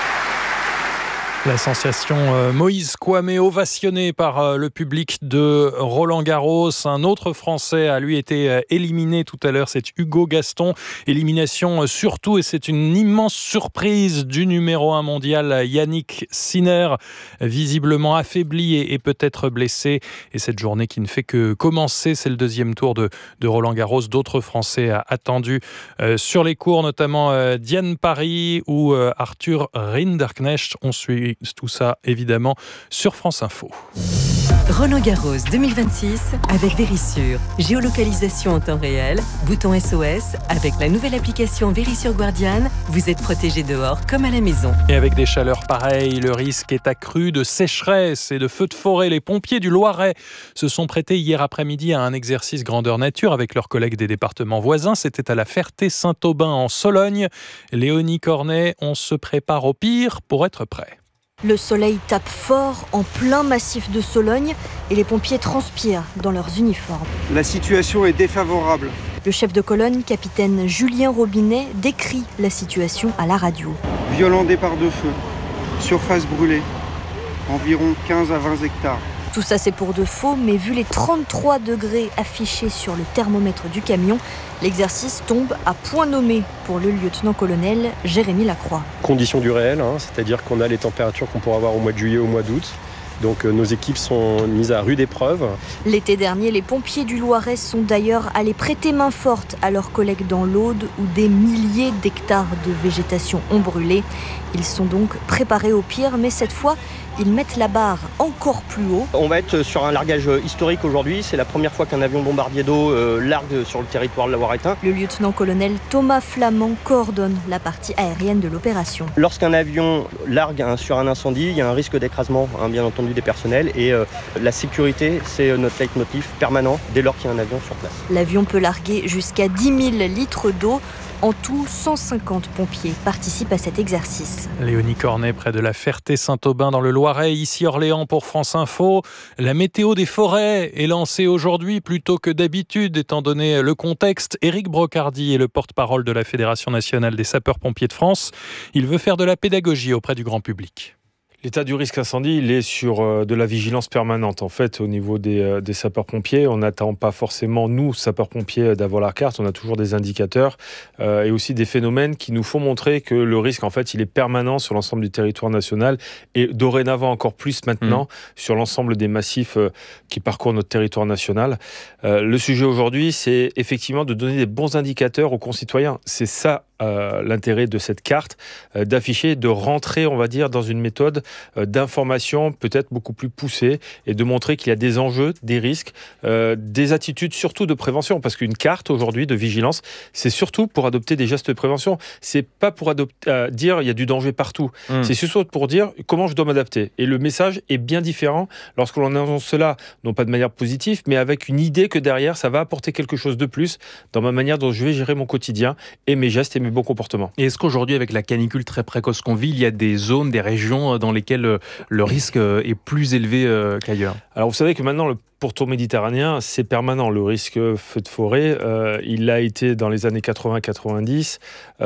La sensation euh, Moïse Kouamé ovationné par euh, le public de Roland-Garros. Un autre Français a lui été euh, éliminé tout à l'heure, c'est Hugo Gaston. Élimination euh, surtout, et c'est une immense surprise du numéro un mondial Yannick Sinner, visiblement affaibli et, et peut-être blessé. Et cette journée qui ne fait que commencer, c'est le deuxième tour de, de Roland-Garros. D'autres Français euh, attendus euh, sur les cours, notamment euh, Diane Parry ou euh, Arthur Rinderknecht. On suit tout ça, évidemment, sur France Info. Roland-Garros deux mille vingt-six avec Vérissure. Géolocalisation en temps réel, bouton S O S. Avec la nouvelle application Vérissure Guardian, vous êtes protégé dehors comme à la maison. Et avec des chaleurs pareilles, le risque est accru de sécheresse et de feux de forêt. Les pompiers du Loiret se sont prêtés hier après-midi à un exercice grandeur nature avec leurs collègues des départements voisins. C'était à la Ferté-Saint-Aubin en Sologne. Léonie Cornet, on se prépare au pire pour être prêt. Le soleil tape fort en plein massif de Sologne et les pompiers transpirent dans leurs uniformes. La situation est défavorable. Le chef de colonne, capitaine Julien Robinet, décrit la situation à la radio. Violent départ de feu, surface brûlée, environ quinze à vingt hectares. Tout ça c'est pour de faux, mais vu les trente-trois degrés affichés sur le thermomètre du camion, l'exercice tombe à point nommé pour le lieutenant-colonel Jérémy Lacroix. Conditions du réel, hein, c'est-à-dire qu'on a les températures qu'on pourra avoir au mois de juillet, au mois d'août. Donc euh, nos équipes sont mises à rude épreuve. L'été dernier, les pompiers du Loiret sont d'ailleurs allés prêter main forte à leurs collègues dans l'Aude où des milliers d'hectares de végétation ont brûlé. Ils sont donc préparés au pire, mais cette fois, ils mettent la barre encore plus haut. On va être sur un largage historique aujourd'hui. C'est la première fois qu'un avion bombardier d'eau euh, largue sur le territoire loiretain. Le lieutenant-colonel Thomas Flamand coordonne la partie aérienne de l'opération. Lorsqu'un avion largue hein, sur un incendie, il y a un risque d'écrasement, hein, bien entendu, des personnels. Et euh, la sécurité, c'est notre leitmotiv permanent dès lors qu'il y a un avion sur place. L'avion peut larguer jusqu'à dix mille litres d'eau. En tout, cent cinquante pompiers participent à cet exercice. Léonie Cornet, près de la Ferté-Saint-Aubin dans le Loiret, ici Orléans pour France Info. La météo des forêts est lancée aujourd'hui plutôt que d'habitude, étant donné le contexte. Éric Brocardi est le porte-parole de la Fédération nationale des sapeurs-pompiers de France. Il veut faire de la pédagogie auprès du grand public. L'état du risque incendie, il est sur euh, de la vigilance permanente. En fait, au niveau des, euh, des sapeurs-pompiers, on n'attend pas forcément, nous, sapeurs-pompiers, d'avoir la carte. On a toujours des indicateurs euh, et aussi des phénomènes qui nous font montrer que le risque, en fait, il est permanent sur l'ensemble du territoire national et dorénavant encore plus maintenant mmh. sur l'ensemble des massifs euh, qui parcourent notre territoire national. Euh, le sujet aujourd'hui, c'est effectivement de donner des bons indicateurs aux concitoyens. C'est ça Euh, l'intérêt de cette carte, euh, d'afficher, de rentrer, on va dire, dans une méthode euh, d'information peut-être beaucoup plus poussée et de montrer qu'il y a des enjeux, des risques, euh, des attitudes surtout de prévention. Parce qu'une carte aujourd'hui de vigilance, c'est surtout pour adopter des gestes de prévention. C'est pas pour adopter, euh, dire il y a du danger partout. Mmh. C'est surtout pour dire comment je dois m'adapter. Et le message est bien différent lorsque l'on annonce cela, non pas de manière positive, mais avec une idée que derrière, ça va apporter quelque chose de plus dans ma manière dont je vais gérer mon quotidien et mes gestes et mes bons comportements. Et est-ce qu'aujourd'hui, avec la canicule très précoce qu'on vit, il y a des zones, des régions dans lesquelles le risque est plus élevé qu'ailleurs ? Alors vous savez que maintenant, le pourtour méditerranéen, c'est permanent. Le risque feu de forêt, euh, il l'a été dans les années quatre-vingts quatre-vingt-dix.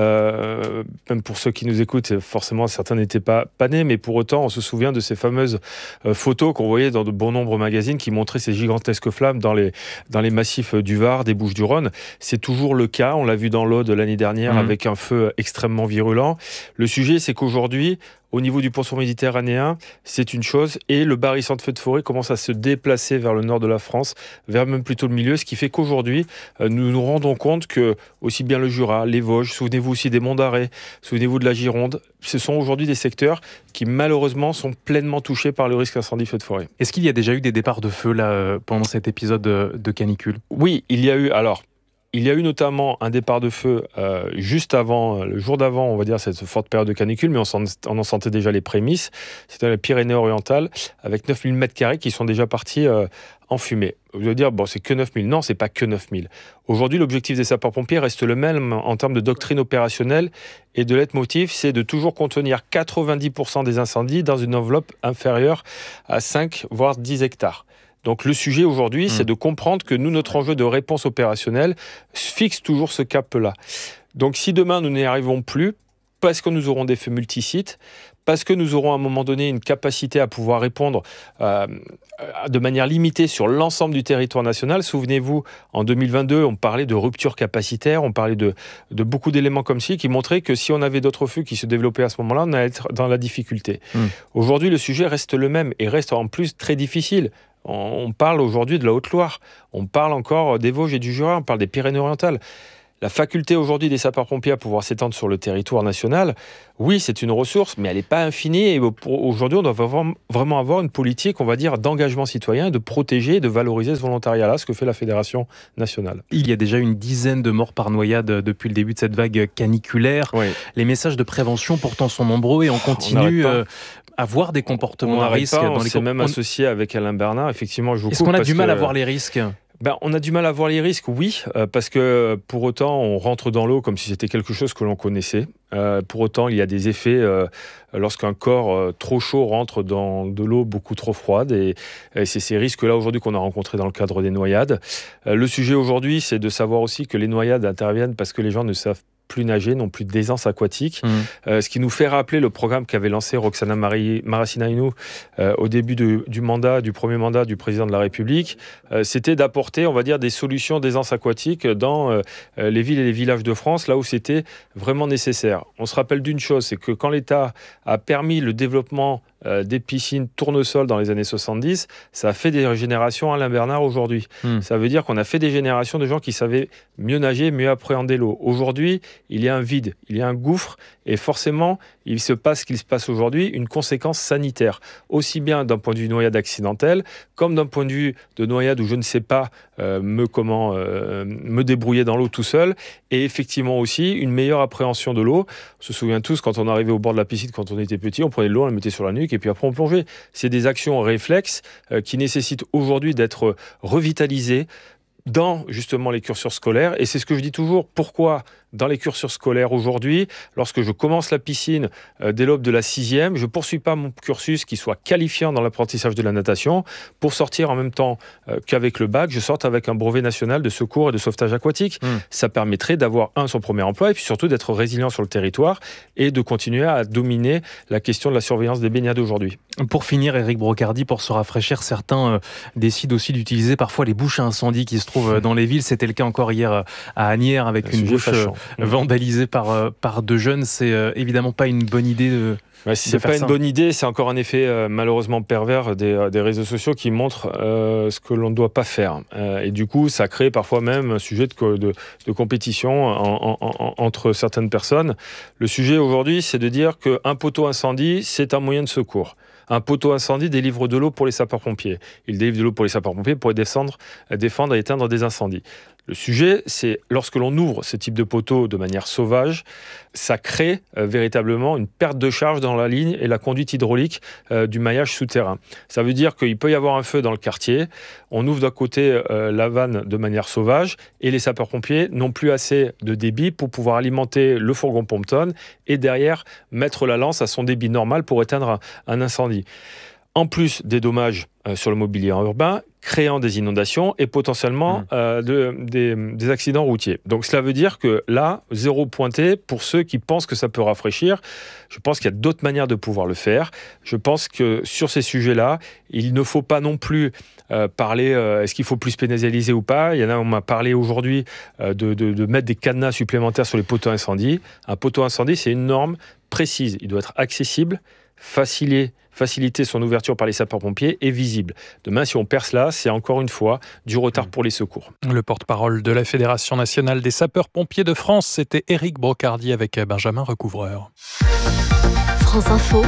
Euh, même pour ceux qui nous écoutent, forcément, certains n'étaient pas, pas nés, mais pour autant, on se souvient de ces fameuses euh, photos qu'on voyait dans de bon nombre de magazines qui montraient ces gigantesques flammes dans les, dans les massifs du Var, des Bouches-du-Rhône. C'est toujours le cas. On l'a vu dans l'Aude l'année dernière mmh. avec un feu extrêmement virulent. Le sujet, c'est qu'aujourd'hui, au niveau du pourtour méditerranéen, c'est une chose, et le barrissant de feux de forêt commence à se déplacer vers le nord de la France, vers même plutôt le milieu, ce qui fait qu'aujourd'hui, euh, nous nous rendons compte que aussi bien le Jura, les Vosges, souvenez-vous aussi des Monts d'Arrée, souvenez-vous de la Gironde, ce sont aujourd'hui des secteurs qui malheureusement sont pleinement touchés par le risque incendie feu de forêt. Est-ce qu'il y a déjà eu des départs de feu là, pendant cet épisode de, de canicule ? Oui, il y a eu, alors... Il y a eu notamment un départ de feu euh, juste avant, le jour d'avant, on va dire, cette forte période de canicule, mais on, s'en, on en sentait déjà les prémices. C'était dans les Pyrénées-Orientales, avec neuf mille mètres carrés qui sont déjà partis euh, en fumée. Vous allez dire, bon, c'est que neuf mille. Non, c'est pas que neuf mille. Aujourd'hui, l'objectif des sapeurs-pompiers reste le même en termes de doctrine opérationnelle et de leitmotiv, c'est de toujours contenir quatre-vingt-dix pour cent des incendies dans une enveloppe inférieure à cinq, voire dix hectares. Donc le sujet aujourd'hui, mmh. c'est de comprendre que nous, notre enjeu de réponse opérationnelle fixe toujours ce cap-là. Donc si demain, nous n'y arrivons plus, parce que nous aurons des feux multisites, parce que nous aurons à un moment donné une capacité à pouvoir répondre euh, de manière limitée sur l'ensemble du territoire national. Souvenez-vous, en deux mille vingt-deux, on parlait de rupture capacitaire, on parlait de, de beaucoup d'éléments comme ci qui montraient que si on avait d'autres feux qui se développaient à ce moment-là, on allait être dans la difficulté. Mmh. Aujourd'hui, le sujet reste le même et reste en plus très difficile. On parle aujourd'hui de la Haute-Loire, on parle encore des Vosges et du Jura, on parle des Pyrénées-Orientales. La faculté aujourd'hui des sapeurs-pompiers à pouvoir s'étendre sur le territoire national, oui, c'est une ressource, mais elle n'est pas infinie. Et aujourd'hui, on doit vraiment avoir une politique, on va dire, d'engagement citoyen et de protéger et de valoriser ce volontariat-là, ce que fait la Fédération nationale. Il y a déjà une dizaine de morts par noyade depuis le début de cette vague caniculaire. Oui. Les messages de prévention pourtant sont nombreux et on continue... On à voir des comportements on à risque. Pas, dans on les s'est même on... associé avec Alain Bernard. Effectivement, je vous Est-ce qu'on a du mal que... à voir les risques ? Ben, on a du mal à voir les risques, oui, euh, parce que pour autant, on rentre dans l'eau comme si c'était quelque chose que l'on connaissait. Euh, pour autant, il y a des effets euh, lorsqu'un corps euh, trop chaud rentre dans de l'eau beaucoup trop froide. Et, et c'est ces risques-là aujourd'hui qu'on a rencontrés dans le cadre des noyades. Euh, le sujet aujourd'hui, c'est de savoir aussi que les noyades interviennent parce que les gens ne savent plus nager, non plus d'aisance aquatique. Mmh. Euh, ce qui nous fait rappeler le programme qu'avait lancé Roxana Maracineanu euh, au début de, du mandat, du premier mandat du président de la République, euh, c'était d'apporter, on va dire, des solutions d'aisance aquatique dans euh, les villes et les villages de France, là où c'était vraiment nécessaire. On se rappelle d'une chose, c'est que quand l'État a permis le développement Euh, des piscines tournesol dans les années soixante-dix, ça a fait des générations Alain Bernard aujourd'hui. Mmh. Ça veut dire qu'on a fait des générations de gens qui savaient mieux nager, mieux appréhender l'eau. Aujourd'hui, il y a un vide, il y a un gouffre, et forcément, il se passe ce qu'il se passe aujourd'hui, une conséquence sanitaire, aussi bien d'un point de vue noyade accidentelle, comme d'un point de vue de noyade où je ne sais pas euh, me, comment, euh, me débrouiller dans l'eau tout seul, et effectivement aussi une meilleure appréhension de l'eau. On se souvient tous, quand on arrivait au bord de la piscine, quand on était petit, on prenait de l'eau, on la mettait sur la nuque, et puis après on plongeait. C'est des actions réflexes euh, qui nécessitent aujourd'hui d'être revitalisées dans justement les curseurs scolaires. Et c'est ce que je dis toujours, pourquoi dans les curseurs scolaires aujourd'hui, lorsque je commence la piscine euh, dès l'aube de la sixième, je ne poursuis pas mon cursus qui soit qualifiant dans l'apprentissage de la natation pour sortir en même temps euh, qu'avec le bac, je sorte avec un brevet national de secours et de sauvetage aquatique. Mmh. Ça permettrait d'avoir, un, son premier emploi, et puis surtout d'être résilient sur le territoire et de continuer à dominer la question de la surveillance des baignades aujourd'hui. Pour finir, Éric Brocardi, pour se rafraîchir, certains euh, décident aussi d'utiliser parfois les bouches à incendie qui se trouvent euh, dans les villes. C'était le cas encore hier euh, à Asnières avec un une bouche euh, vandalisée par, euh, par deux jeunes. C'est euh, évidemment pas une bonne idée de... Ouais, si c'est pas une bonne idée, c'est encore un effet euh, malheureusement pervers des, euh, des réseaux sociaux qui montrent euh, ce que l'on ne doit pas faire. Euh, et du coup, ça crée parfois même un sujet de, de, de compétition en, en, en, entre certaines personnes. Le sujet aujourd'hui, c'est de dire qu'un poteau incendie, c'est un moyen de secours. Un poteau incendie délivre de l'eau pour les sapeurs-pompiers. Il délivre de l'eau pour les sapeurs-pompiers pour descendre, défendre et éteindre des incendies. Le sujet, c'est lorsque l'on ouvre ce type de poteau de manière sauvage, ça crée euh, véritablement une perte de charge dans la ligne et la conduite hydraulique euh, du maillage souterrain. Ça veut dire qu'il peut y avoir un feu dans le quartier, on ouvre d'un côté euh, la vanne de manière sauvage et les sapeurs-pompiers n'ont plus assez de débit pour pouvoir alimenter le fourgon pompe-tonne et derrière mettre la lance à son débit normal pour éteindre un, un incendie. En plus des dommages euh, sur le mobilier urbain, créant des inondations et potentiellement mmh. euh, de, des, des accidents routiers. Donc cela veut dire que là, zéro pointé pour ceux qui pensent que ça peut rafraîchir. Je pense qu'il y a d'autres manières de pouvoir le faire. Je pense que sur ces sujets-là, il ne faut pas non plus euh, parler, euh, est-ce qu'il faut plus pénaliser ou pas. Il y en a, on m'a parlé aujourd'hui euh, de, de, de mettre des cadenas supplémentaires sur les poteaux incendies. Un poteau incendie, c'est une norme précise. Il doit être accessible, facilité, faciliter son ouverture par les sapeurs-pompiers et visible. Demain, si on perce là, c'est encore une fois du retard pour les secours. Le porte-parole de la Fédération nationale des sapeurs-pompiers de France, c'était Éric Brocardi avec Benjamin Recouvreur. France Info.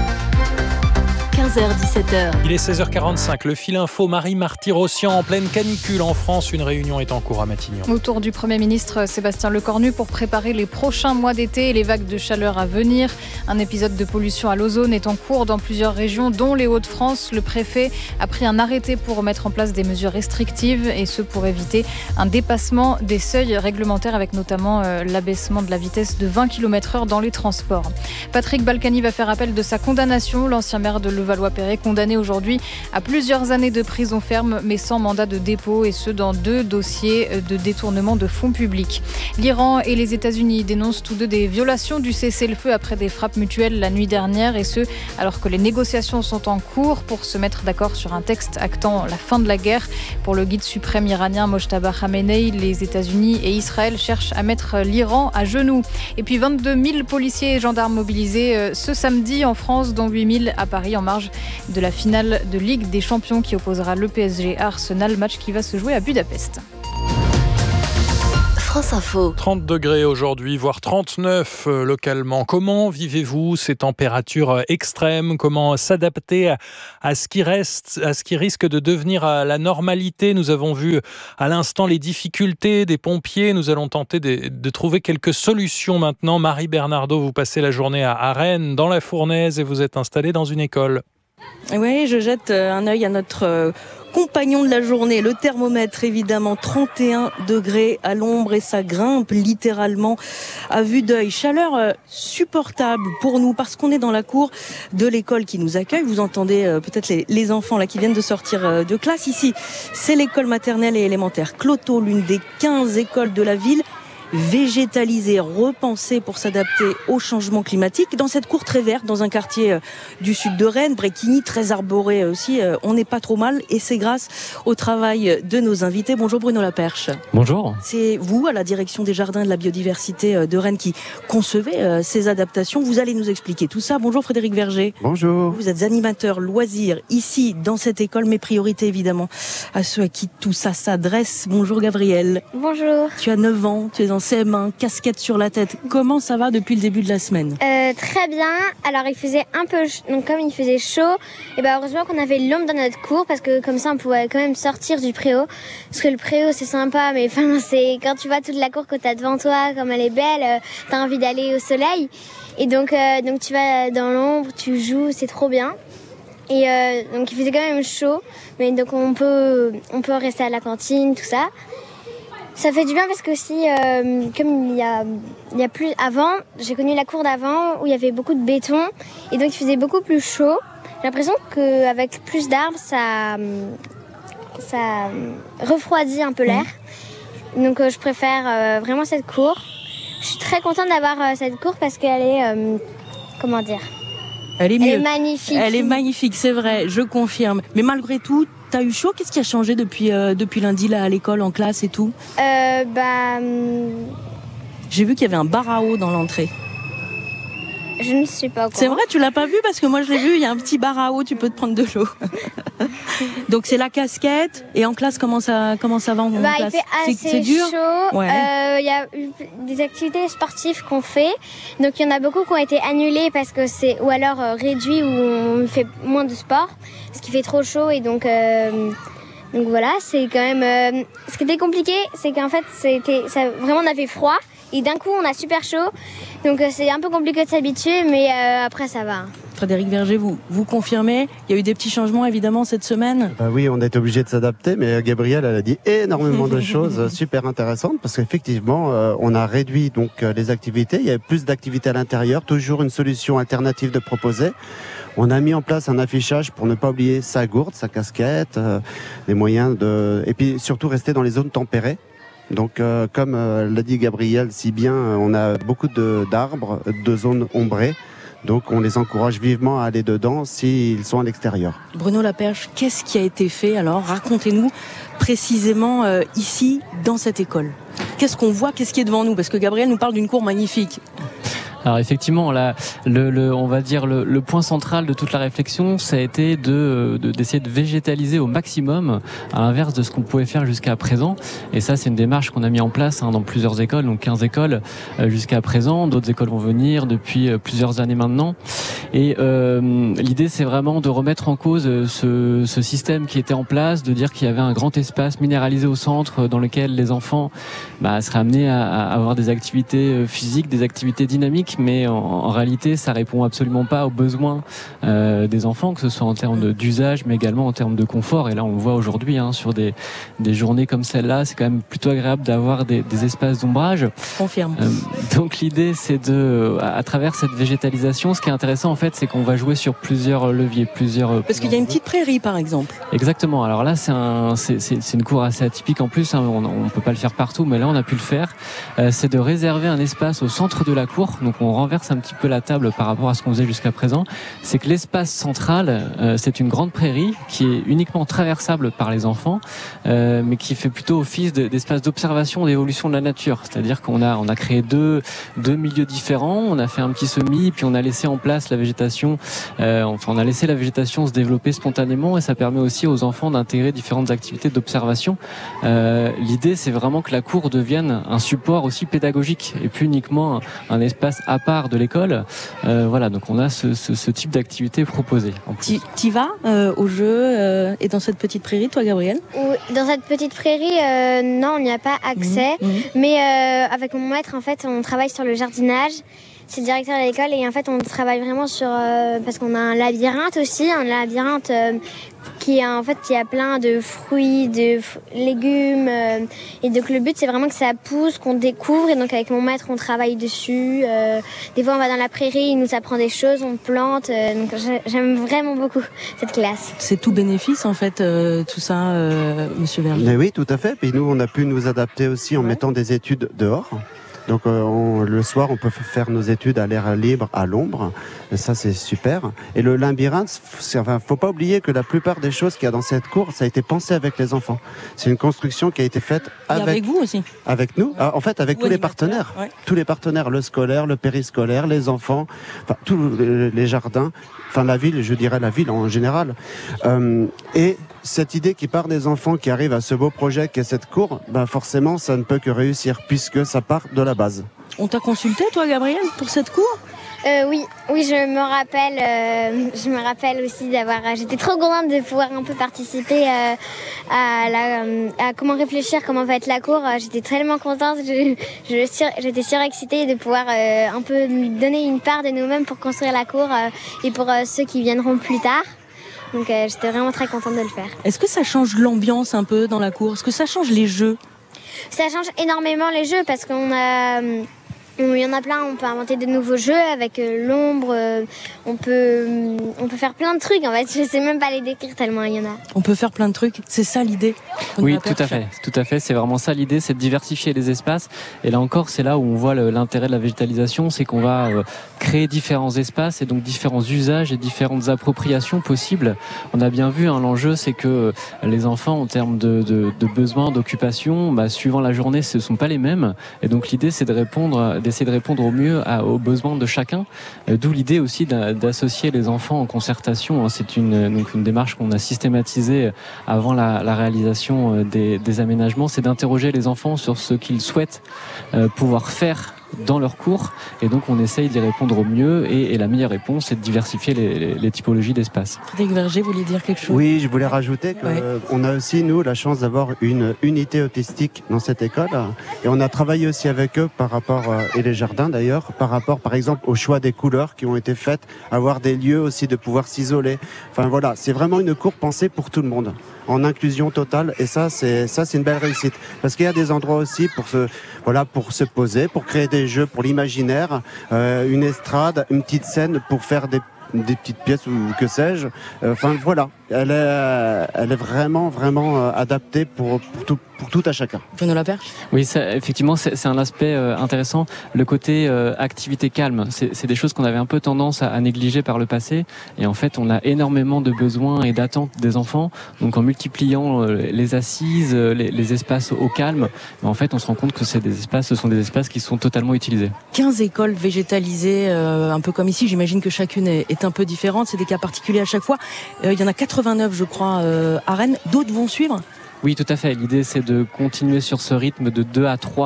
quinze heures dix-sept heures. Il est seize heures quarante-cinq. Le fil info, Marie Marty-Rossian en pleine canicule en France. Une réunion est en cours à Matignon. Autour du Premier ministre Sébastien Lecornu pour préparer les prochains mois d'été et les vagues de chaleur à venir. Un épisode de pollution à l'ozone est en cours dans plusieurs régions, dont les Hauts-de-France. Le préfet a pris un arrêté pour mettre en place des mesures restrictives et ce pour éviter un dépassement des seuils réglementaires avec notamment euh, l'abaissement de la vitesse de vingt kilomètres heure dans les transports. Patrick Balkany va faire appel de sa condamnation. L'ancien maire de Levallois Levallois-Perret, condamné aujourd'hui à plusieurs années de prison ferme, mais sans mandat de dépôt, et ce dans deux dossiers de détournement de fonds publics. L'Iran et les États-Unis dénoncent tous deux des violations du cessez-le-feu après des frappes mutuelles la nuit dernière, et ce, alors que les négociations sont en cours pour se mettre d'accord sur un texte actant la fin de la guerre. Pour le guide suprême iranien Mojtaba Khamenei, les États-Unis et Israël cherchent à mettre l'Iran à genoux. Et puis vingt-deux mille policiers et gendarmes mobilisés ce samedi en France, dont huit mille à Paris en marge de la finale de Ligue des Champions qui opposera le P S G à Arsenal, match qui va se jouer à Budapest. France Info. trente degrés aujourd'hui, voire trente-neuf euh, localement. Comment vivez-vous ces températures extrêmes ? Comment s'adapter à, à ce qui reste, à ce qui risque de devenir à la normalité ? Nous avons vu à l'instant les difficultés des pompiers. Nous allons tenter de, de trouver quelques solutions maintenant. Marie Bernardo, vous passez la journée à, à Rennes, dans la Fournaise, et vous êtes installée dans une école. Oui, je jette un œil à notre euh, compagnon de la journée, le thermomètre évidemment, trente et un degrés à l'ombre, et ça grimpe littéralement à vue d'œil. Chaleur euh, supportable pour nous parce qu'on est dans la cour de l'école qui nous accueille. Vous entendez euh, peut-être les, les enfants là qui viennent de sortir euh, de classe. Ici, c'est l'école maternelle et élémentaire Cloto, l'une des quinze écoles de la ville, végétalisée, repensée pour s'adapter au changement climatique. Dans cette cour très verte, dans un quartier du sud de Rennes, Bréquigny, très arboré aussi, on n'est pas trop mal, et c'est grâce au travail de nos invités. Bonjour Bruno Laperche. Bonjour. C'est vous, à la direction des jardins et de la biodiversité de Rennes, qui concevez ces adaptations. Vous allez nous expliquer tout ça. Bonjour Frédéric Verger. Bonjour. Vous êtes animateur loisirs ici, dans cette école, mais priorité évidemment à ceux à qui tout ça s'adresse. Bonjour Gabriel. Bonjour. Tu as neuf ans, tu es en C M un, casquette sur la tête. Comment ça va depuis le début de la semaine ? euh, Très bien. Alors il faisait un peu ch- donc comme il faisait chaud, et ben heureusement qu'on avait l'ombre dans notre cour, parce que comme ça on pouvait quand même sortir du préau. Parce que le préau c'est sympa, mais enfin c'est quand tu vois toute la cour que t'as devant toi, comme elle est belle, euh, t'as envie d'aller au soleil. Et donc euh, donc tu vas dans l'ombre, tu joues, c'est trop bien. Et euh, donc il faisait quand même chaud, mais donc on peut on peut rester à la cantine, tout ça. Ça fait du bien parce que aussi, euh, comme il y a, il y a plus avant, j'ai connu la cour d'avant où il y avait beaucoup de béton et donc il faisait beaucoup plus chaud. J'ai l'impression qu'avec plus d'arbres, ça, ça refroidit un peu l'air. Donc euh, je préfère euh, vraiment cette cour. Je suis très contente d'avoir euh, cette cour parce qu'elle est, euh, comment dire, elle est, mieux. Elle est magnifique. Elle est magnifique, c'est vrai, je confirme. Mais malgré tout, t'as eu chaud ? Qu'est-ce qui a changé depuis, euh, depuis lundi là, à l'école, en classe et tout ? euh, Bah... J'ai vu qu'il y avait un bar à eau dans l'entrée. Je ne sais pas quoi. C'est vrai, tu l'as pas vu? Parce que moi je l'ai vu, il y a un petit bar à eau, tu peux te prendre de l'eau. Donc c'est la casquette. Et en classe, comment ça, comment ça va en bah, classe? Il fait assez c'est, c'est dur. chaud. Ouais. Euh, il y a eu des activités sportives qu'on fait. Donc il y en a beaucoup qui ont été annulées parce que c'est, ou alors euh, réduit, où on fait moins de sport. Parce qu'il fait trop chaud et donc... Euh, Donc voilà, c'est quand même... Euh, ce qui était compliqué, c'est qu'en fait, c'était, ça, vraiment on avait froid. Et d'un coup, on a super chaud. Donc euh, c'est un peu compliqué de s'habituer, mais euh, après, ça va. Frédéric Verger, vous, vous confirmez? Il y a eu des petits changements, évidemment, cette semaine? Bah oui, on a été obligé de s'adapter, mais Gabrielle, elle a dit énormément de choses super intéressantes, parce qu'effectivement, euh, on a réduit donc euh, les activités. Il y avait plus d'activités à l'intérieur, toujours une solution alternative de proposer. On a mis en place un affichage pour ne pas oublier sa gourde, sa casquette, euh, les moyens de... Et puis surtout rester dans les zones tempérées. Donc euh, comme euh, l'a dit Gabriel si bien, on a beaucoup de, d'arbres, de zones ombrées. Donc on les encourage vivement à aller dedans s'ils sont à l'extérieur. Bruno Laperche, qu'est-ce qui a été fait alors? Racontez-nous précisément euh, ici, dans cette école. Qu'est-ce qu'on voit? Qu'est-ce qui est devant nous? Parce que Gabriel nous parle d'une cour magnifique. Alors effectivement, là, le, le, on va dire le, le point central de toute la réflexion, ça a été de, de d'essayer de végétaliser au maximum, à l'inverse de ce qu'on pouvait faire jusqu'à présent. Et ça, c'est une démarche qu'on a mis en place hein, dans plusieurs écoles, donc quinze écoles euh, jusqu'à présent. D'autres écoles vont venir depuis euh, plusieurs années maintenant. Et euh, l'idée, c'est vraiment de remettre en cause ce, ce système qui était en place, de dire qu'il y avait un grand espace minéralisé au centre dans lequel les enfants bah, seraient amenés à, à avoir des activités physiques, des activités dynamiques. pratique, mais en, en réalité, ça répond absolument pas aux besoins euh, des enfants, que ce soit en termes de, d'usage, mais également en termes de confort. Et là, on le voit aujourd'hui hein, sur des, des journées comme celle-là, c'est quand même plutôt agréable d'avoir des, des espaces d'ombrage. Confirme. Euh, donc l'idée, c'est de, à, à travers cette végétalisation, ce qui est intéressant en fait, c'est qu'on va jouer sur plusieurs leviers, plusieurs. Parce qu'il y a une petite prairie, par exemple. Exactement. Alors là, c'est un, c'est, c'est, c'est une cour assez atypique en plus. Hein, on ne peut pas le faire partout, mais là, on a pu le faire. Euh, c'est de réserver un espace au centre de la cour. Donc, on renverse un petit peu la table par rapport à ce qu'on faisait jusqu'à présent. C'est que l'espace central, euh, c'est une grande prairie qui est uniquement traversable par les enfants, euh, mais qui fait plutôt office de, d'espace d'observation, d'évolution de la nature. C'est-à-dire qu'on a, on a créé deux, deux milieux différents. On a fait un petit semis, puis on a laissé en place la végétation. Euh, enfin, on a laissé la végétation se développer spontanément, et ça permet aussi aux enfants d'intégrer différentes activités d'observation. Euh, l'idée, c'est vraiment que la cour devienne un support aussi pédagogique et plus uniquement un, un espace à part de l'école. Euh, voilà, donc on a ce, ce, ce type d'activité proposée. Tu y vas euh, au jeu euh, et dans cette petite prairie, toi, Gabrielle? Dans cette petite prairie, euh, non, on n'y a pas accès. Mmh, mmh. Mais euh, avec mon maître, en fait, on travaille sur le jardinage. C'est le directeur de l'école et en fait, on travaille vraiment sur euh, parce qu'on a un labyrinthe aussi, un labyrinthe euh, qui a en fait qui a plein de fruits, de f- légumes euh, et donc le but c'est vraiment que ça pousse, qu'on découvre et donc avec mon maître on travaille dessus. Euh, des fois on va dans la prairie, il nous apprend des choses, on plante. Euh, donc j'aime vraiment beaucoup cette classe. C'est tout bénéfice en fait euh, tout ça, euh, Monsieur Verger. Mais oui, tout à fait. Puis nous on a pu nous adapter aussi en ouais. mettant des études dehors. Donc euh, on, le soir, on peut faire nos études à l'air libre, à l'ombre. Et ça, c'est super. Et le labyrinthe, il enfin, faut pas oublier que la plupart des choses qu'il y a dans cette cour, ça a été pensé avec les enfants. C'est une construction qui a été faite avec, avec vous aussi. Avec nous. Ouais. En fait, avec vous tous les partenaires. Ouais. Tous les partenaires, le scolaire, le périscolaire, les enfants, enfin, tous les jardins, enfin la ville, je dirais la ville en général. Euh, et cette idée qui part des enfants qui arrivent à ce beau projet qu'est cette cour, ben forcément, ça ne peut que réussir puisque ça part de la base. On t'a consulté, toi, Gabrielle, pour cette cour ? Euh, oui, oui, je me rappelle, euh, je me rappelle aussi d'avoir, j'étais trop contente de pouvoir un peu participer euh, à, la, à comment réfléchir, comment va être la cour. J'étais tellement contente, je, je sur, j'étais surexcitée de pouvoir euh, un peu donner une part de nous-mêmes pour construire la cour euh, et pour euh, ceux qui viendront plus tard. Donc euh, j'étais vraiment très contente de le faire. Est-ce que ça change l'ambiance un peu dans la cour ? Est-ce que ça change les jeux ? Ça change énormément les jeux parce qu'on a... Il y en a plein, on peut inventer de nouveaux jeux avec euh, l'ombre, euh, on, peut, on peut faire plein de trucs en fait, je sais même pas les décrire tellement il y en a. On peut faire plein de trucs, c'est ça l'idée ? Oui, tout à fait, tout à fait, c'est vraiment ça l'idée, c'est de diversifier les espaces. Et là encore, c'est là où on voit le, l'intérêt de la végétalisation, c'est qu'on va euh, créer différents espaces et donc différents usages et différentes appropriations possibles. On a bien vu, hein, l'enjeu c'est que euh, les enfants en termes de, de, de besoins, d'occupation, bah, suivant la journée, ce ne sont pas les mêmes. Et donc l'idée c'est de répondre d'essayer de répondre au mieux à, aux besoins de chacun, euh, d'où l'idée aussi d'associer les enfants en concertation. C'est une, donc une démarche qu'on a systématisée avant la, la réalisation des, des aménagements, c'est d'interroger les enfants sur ce qu'ils souhaitent euh, pouvoir faire dans leur cours, et donc on essaye d'y répondre au mieux, et, et la meilleure réponse c'est de diversifier les, les, les typologies d'espace. Frédéric Verger, vous vouliez dire quelque chose ? Oui, je voulais rajouter qu'on ouais. a aussi nous la chance d'avoir une unité autistique dans cette école, et on a travaillé aussi avec eux par rapport, et les jardins d'ailleurs, par rapport par exemple au choix des couleurs qui ont été faites, avoir des lieux aussi de pouvoir s'isoler. Enfin voilà, c'est vraiment une cour pensée pour tout le monde, en inclusion totale, et ça c'est ça c'est une belle réussite, parce qu'il y a des endroits aussi pour se voilà pour se poser, pour créer des jeux pour l'imaginaire, euh, une estrade, une petite scène pour faire des des petites pièces ou que sais-je. Enfin voilà, elle est, elle est vraiment, vraiment adaptée pour, pour, tout, pour tout à chacun. Bruno Laperche ? Oui, ça, effectivement, c'est, c'est un aspect euh, intéressant. Le côté euh, activité calme, c'est, c'est des choses qu'on avait un peu tendance à, à négliger par le passé. Et en fait, on a énormément de besoins et d'attentes des enfants. Donc en multipliant euh, les assises, les, les espaces au calme, en fait, on se rend compte que c'est des espaces, ce sont des espaces qui sont totalement utilisés. quinze écoles végétalisées, euh, un peu comme ici. J'imagine que chacune est, est un peu différente. C'est des cas particuliers à chaque fois. Euh, il y en a quatre-vingt-neuf, je crois, euh, à Rennes. D'autres vont suivre ? Oui, tout à fait. L'idée, c'est de continuer sur ce rythme de deux à trois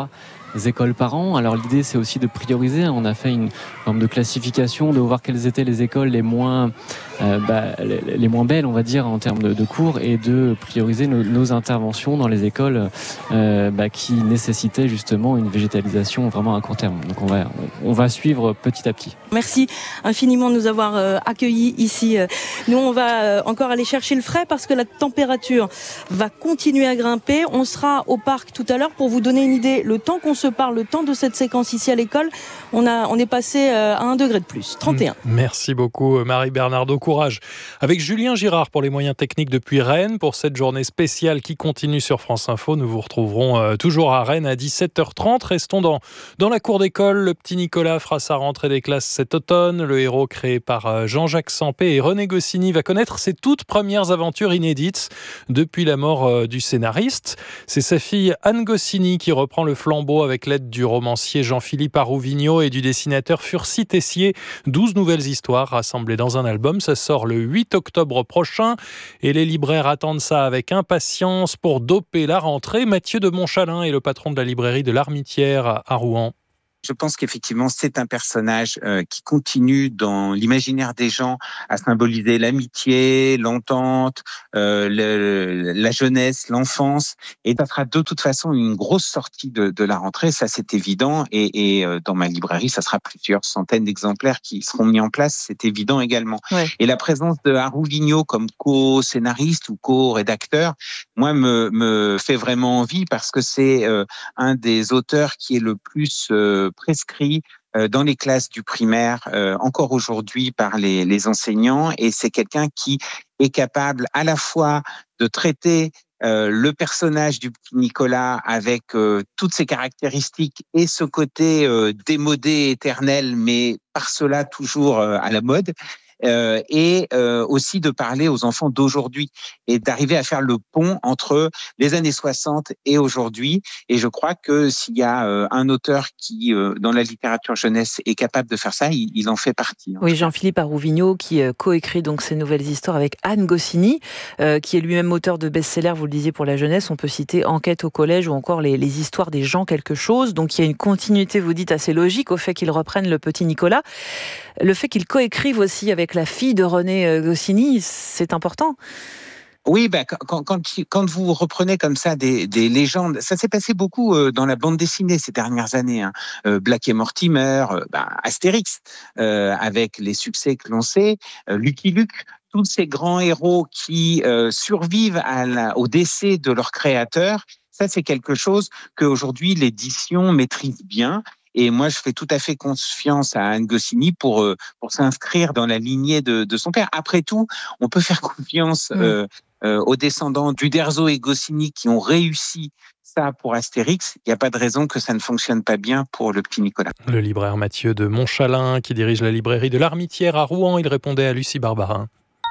écoles par an. Alors l'idée, c'est aussi de prioriser. On a fait une forme de classification, de voir quelles étaient les écoles les moins, euh, bah, les, les moins belles, on va dire, en termes de, de cours, et de prioriser nos, nos interventions dans les écoles euh, bah, qui nécessitaient justement une végétalisation vraiment à court terme. Donc on va, on va suivre petit à petit. Merci infiniment de nous avoir euh, accueillis ici. Nous, on va euh, encore aller chercher le frais parce que la température va continuer à grimper. On sera au parc tout à l'heure pour vous donner une idée. Le temps qu'on se parle, le temps de cette séquence ici à l'école, on, a, on est passé euh, à un degré de plus, trente et un. Merci beaucoup Marie Bernardo, courage. Avec Julien Girard pour les moyens techniques depuis Rennes, pour cette journée spéciale qui continue sur France Info. Nous vous retrouverons euh, toujours à Rennes à dix-sept heures trente. Restons dans, dans la cour d'école. Le petit Nicolas fera sa rentrée des classes cet automne. Le héros créé par Jean-Jacques Sampé et René Goscinny va connaître ses toutes premières aventures inédites depuis la mort du scénariste. C'est sa fille Anne Goscinny qui reprend le flambeau avec l'aide du romancier Jean-Philippe Arouvigno et du dessinateur Furcy Tessier. douze nouvelles histoires rassemblées dans un album. Ça sort le huit octobre prochain et les libraires attendent ça avec impatience pour doper la rentrée. Mathieu de Montchalin est le patron de la librairie de l'Armitière à Rouen. Je pense qu'effectivement, c'est un personnage euh, qui continue dans l'imaginaire des gens à symboliser l'amitié, l'entente, euh, le, la jeunesse, l'enfance. Et ça sera de toute façon une grosse sortie de, de la rentrée, ça c'est évident. Et, et euh, dans ma librairie, ça sera plusieurs centaines d'exemplaires qui seront mis en place, c'est évident également. Ouais. Et la présence de Arouvigno comme co-scénariste ou co-rédacteur, moi, me, me fait vraiment envie parce que c'est euh, un des auteurs qui est le plus... Euh, prescrit euh, dans les classes du primaire euh, encore aujourd'hui par les, les enseignants, et c'est quelqu'un qui est capable à la fois de traiter euh, le personnage du petit Nicolas avec euh, toutes ses caractéristiques et ce côté euh, démodé, éternel, mais par cela toujours euh, à la mode. Euh, et euh, aussi de parler aux enfants d'aujourd'hui et d'arriver à faire le pont entre les années soixante et aujourd'hui. Et je crois que s'il y a euh, un auteur qui, euh, dans la littérature jeunesse, est capable de faire ça, il, il en fait partie. En oui, Jean-Philippe Arouvigno qui euh, coécrit donc ces nouvelles histoires avec Anne Goscinny, euh, qui est lui-même auteur de best-sellers, vous le disiez, pour la jeunesse. On peut citer Enquête au collège ou encore les, les histoires des gens quelque chose. Donc il y a une continuité, vous dites, assez logique au fait qu'ils reprennent le petit Nicolas. Le fait qu'ils coécrivent aussi avec la fille de René Goscinny, c'est important. Oui, bah, quand, quand, quand vous reprenez comme ça des, des légendes, ça s'est passé beaucoup euh, dans la bande dessinée ces dernières années. Hein. Euh, Black et Mortimer, euh, bah, Astérix, euh, avec les succès que l'on sait, euh, Lucky Luke, tous ces grands héros qui euh, survivent à la, au décès de leur créateur. Ça, c'est quelque chose qu'aujourd'hui l'édition maîtrise bien. Et moi, je fais tout à fait confiance à Anne Goscinny pour euh, pour s'inscrire dans la lignée de, de son père. Après tout, on peut faire confiance mmh. euh, euh, aux descendants d'Uderzo et Goscinny qui ont réussi ça pour Astérix. Il n'y a pas de raison que ça ne fonctionne pas bien pour le petit Nicolas. Le libraire Mathieu de Montchalin, qui dirige la librairie de l'Armitière à Rouen, il répondait à Lucie Barbarin.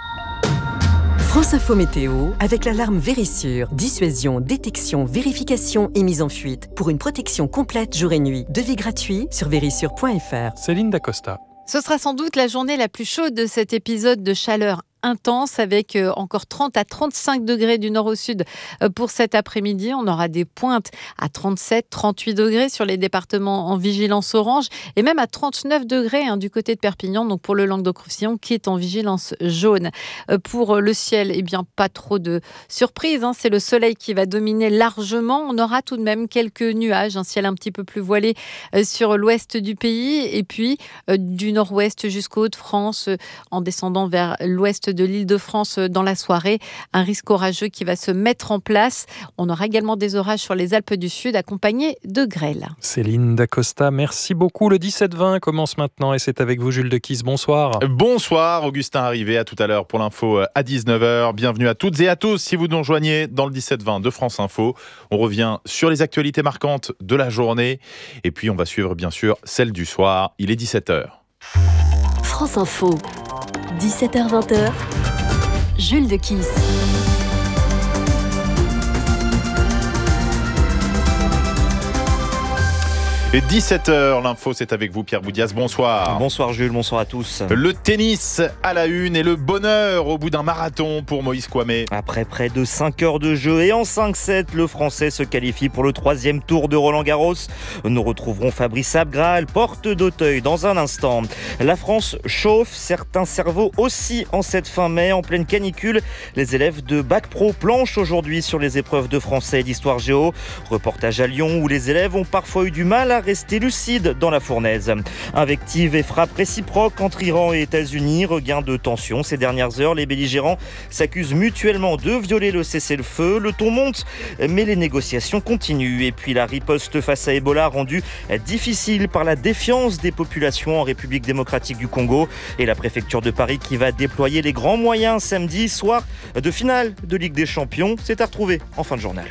France Info Météo, avec l'alarme Vérissure. Dissuasion, détection, vérification et mise en fuite. Pour une protection complète jour et nuit. Devis gratuit sur vérissure point f r. Céline Dacosta. Ce sera sans doute la journée la plus chaude de cet épisode de chaleur intense, avec encore trente à trente-cinq degrés du nord au sud pour cet après-midi. On aura des pointes à trente-sept, trente-huit degrés sur les départements en vigilance orange et même à trente-neuf degrés hein, du côté de Perpignan, donc pour le Languedoc-Roussillon qui est en vigilance jaune. Pour le ciel, eh bien pas trop de surprises, hein, c'est le soleil qui va dominer largement. On aura tout de même quelques nuages, un ciel un petit peu plus voilé sur l'ouest du pays et puis du nord-ouest jusqu'aux Hauts-de-France en descendant vers l'ouest de l'Île-de-France dans la soirée. Un risque orageux qui va se mettre en place. On aura également des orages sur les Alpes du Sud accompagnés de grêle. Céline Dacosta, merci beaucoup. Le dix-sept vingt commence maintenant et c'est avec vous Jules Dequisse. Bonsoir. Bonsoir Augustin Arrivé, à tout à l'heure pour l'info à dix-neuf heures. Bienvenue à toutes et à tous si vous nous rejoignez dans le dix-sept vingt de France Info. On revient sur les actualités marquantes de la journée et puis on va suivre bien sûr celle du soir. Il est dix-sept heures. France Info, dix-sept heures vingt, Jules Dequisse. Et dix-sept heures, l'info, c'est avec vous, Pierre Boudias. Bonsoir. Bonsoir Jules, bonsoir à tous. Le tennis à la une et le bonheur au bout d'un marathon pour Moïse Kouamé. Après près de cinq heures de jeu et en cinq sept, le Français se qualifie pour le troisième tour de Roland-Garros. Nous retrouverons Fabrice Abgral, porte d'Auteuil, dans un instant. La France chauffe, certains cerveaux aussi en cette fin mai, en pleine canicule. Les élèves de Bac Pro planchent aujourd'hui sur les épreuves de français et d'histoire géo. Reportage à Lyon où les élèves ont parfois eu du mal à rester lucide dans la fournaise. Invectives et frappes réciproques entre Iran et États-Unis, regain de tension ces dernières heures. Les belligérants s'accusent mutuellement de violer le cessez-le-feu. Le ton monte, mais les négociations continuent. Et puis la riposte face à Ebola rendue difficile par la défiance des populations en République démocratique du Congo et la préfecture de Paris qui va déployer les grands moyens samedi soir de finale de Ligue des Champions. C'est à retrouver en fin de journal.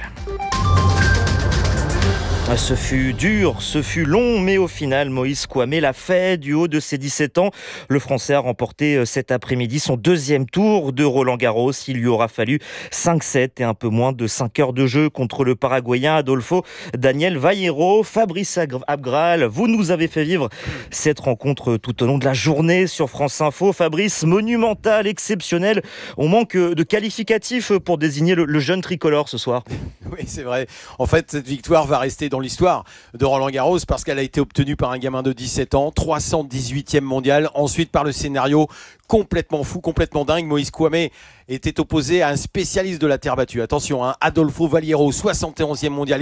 Ce fut dur, ce fut long, mais au final, Moïse Kouamé l'a fait du haut de ses dix-sept ans. Le Français a remporté cet après-midi son deuxième tour de Roland-Garros. Il lui aura fallu cinq sept et un peu moins de cinq heures de jeu contre le Paraguayen Adolfo Daniel Vallejo. Fabrice Abgral, vous nous avez fait vivre cette rencontre tout au long de la journée sur France Info. Fabrice, monumental, exceptionnel. On manque de qualificatifs pour désigner le, le jeune tricolore ce soir. Oui, c'est vrai. En fait, cette victoire va rester dans l'histoire de Roland-Garros parce qu'elle a été obtenue par un gamin de dix-sept ans, trois cent dix-huitième mondial. Ensuite, par le scénario complètement fou, complètement dingue. Moïse Kouamé était opposé à un spécialiste de la terre battue. Attention, hein, Adolfo Vallejo, soixante et onzième mondial.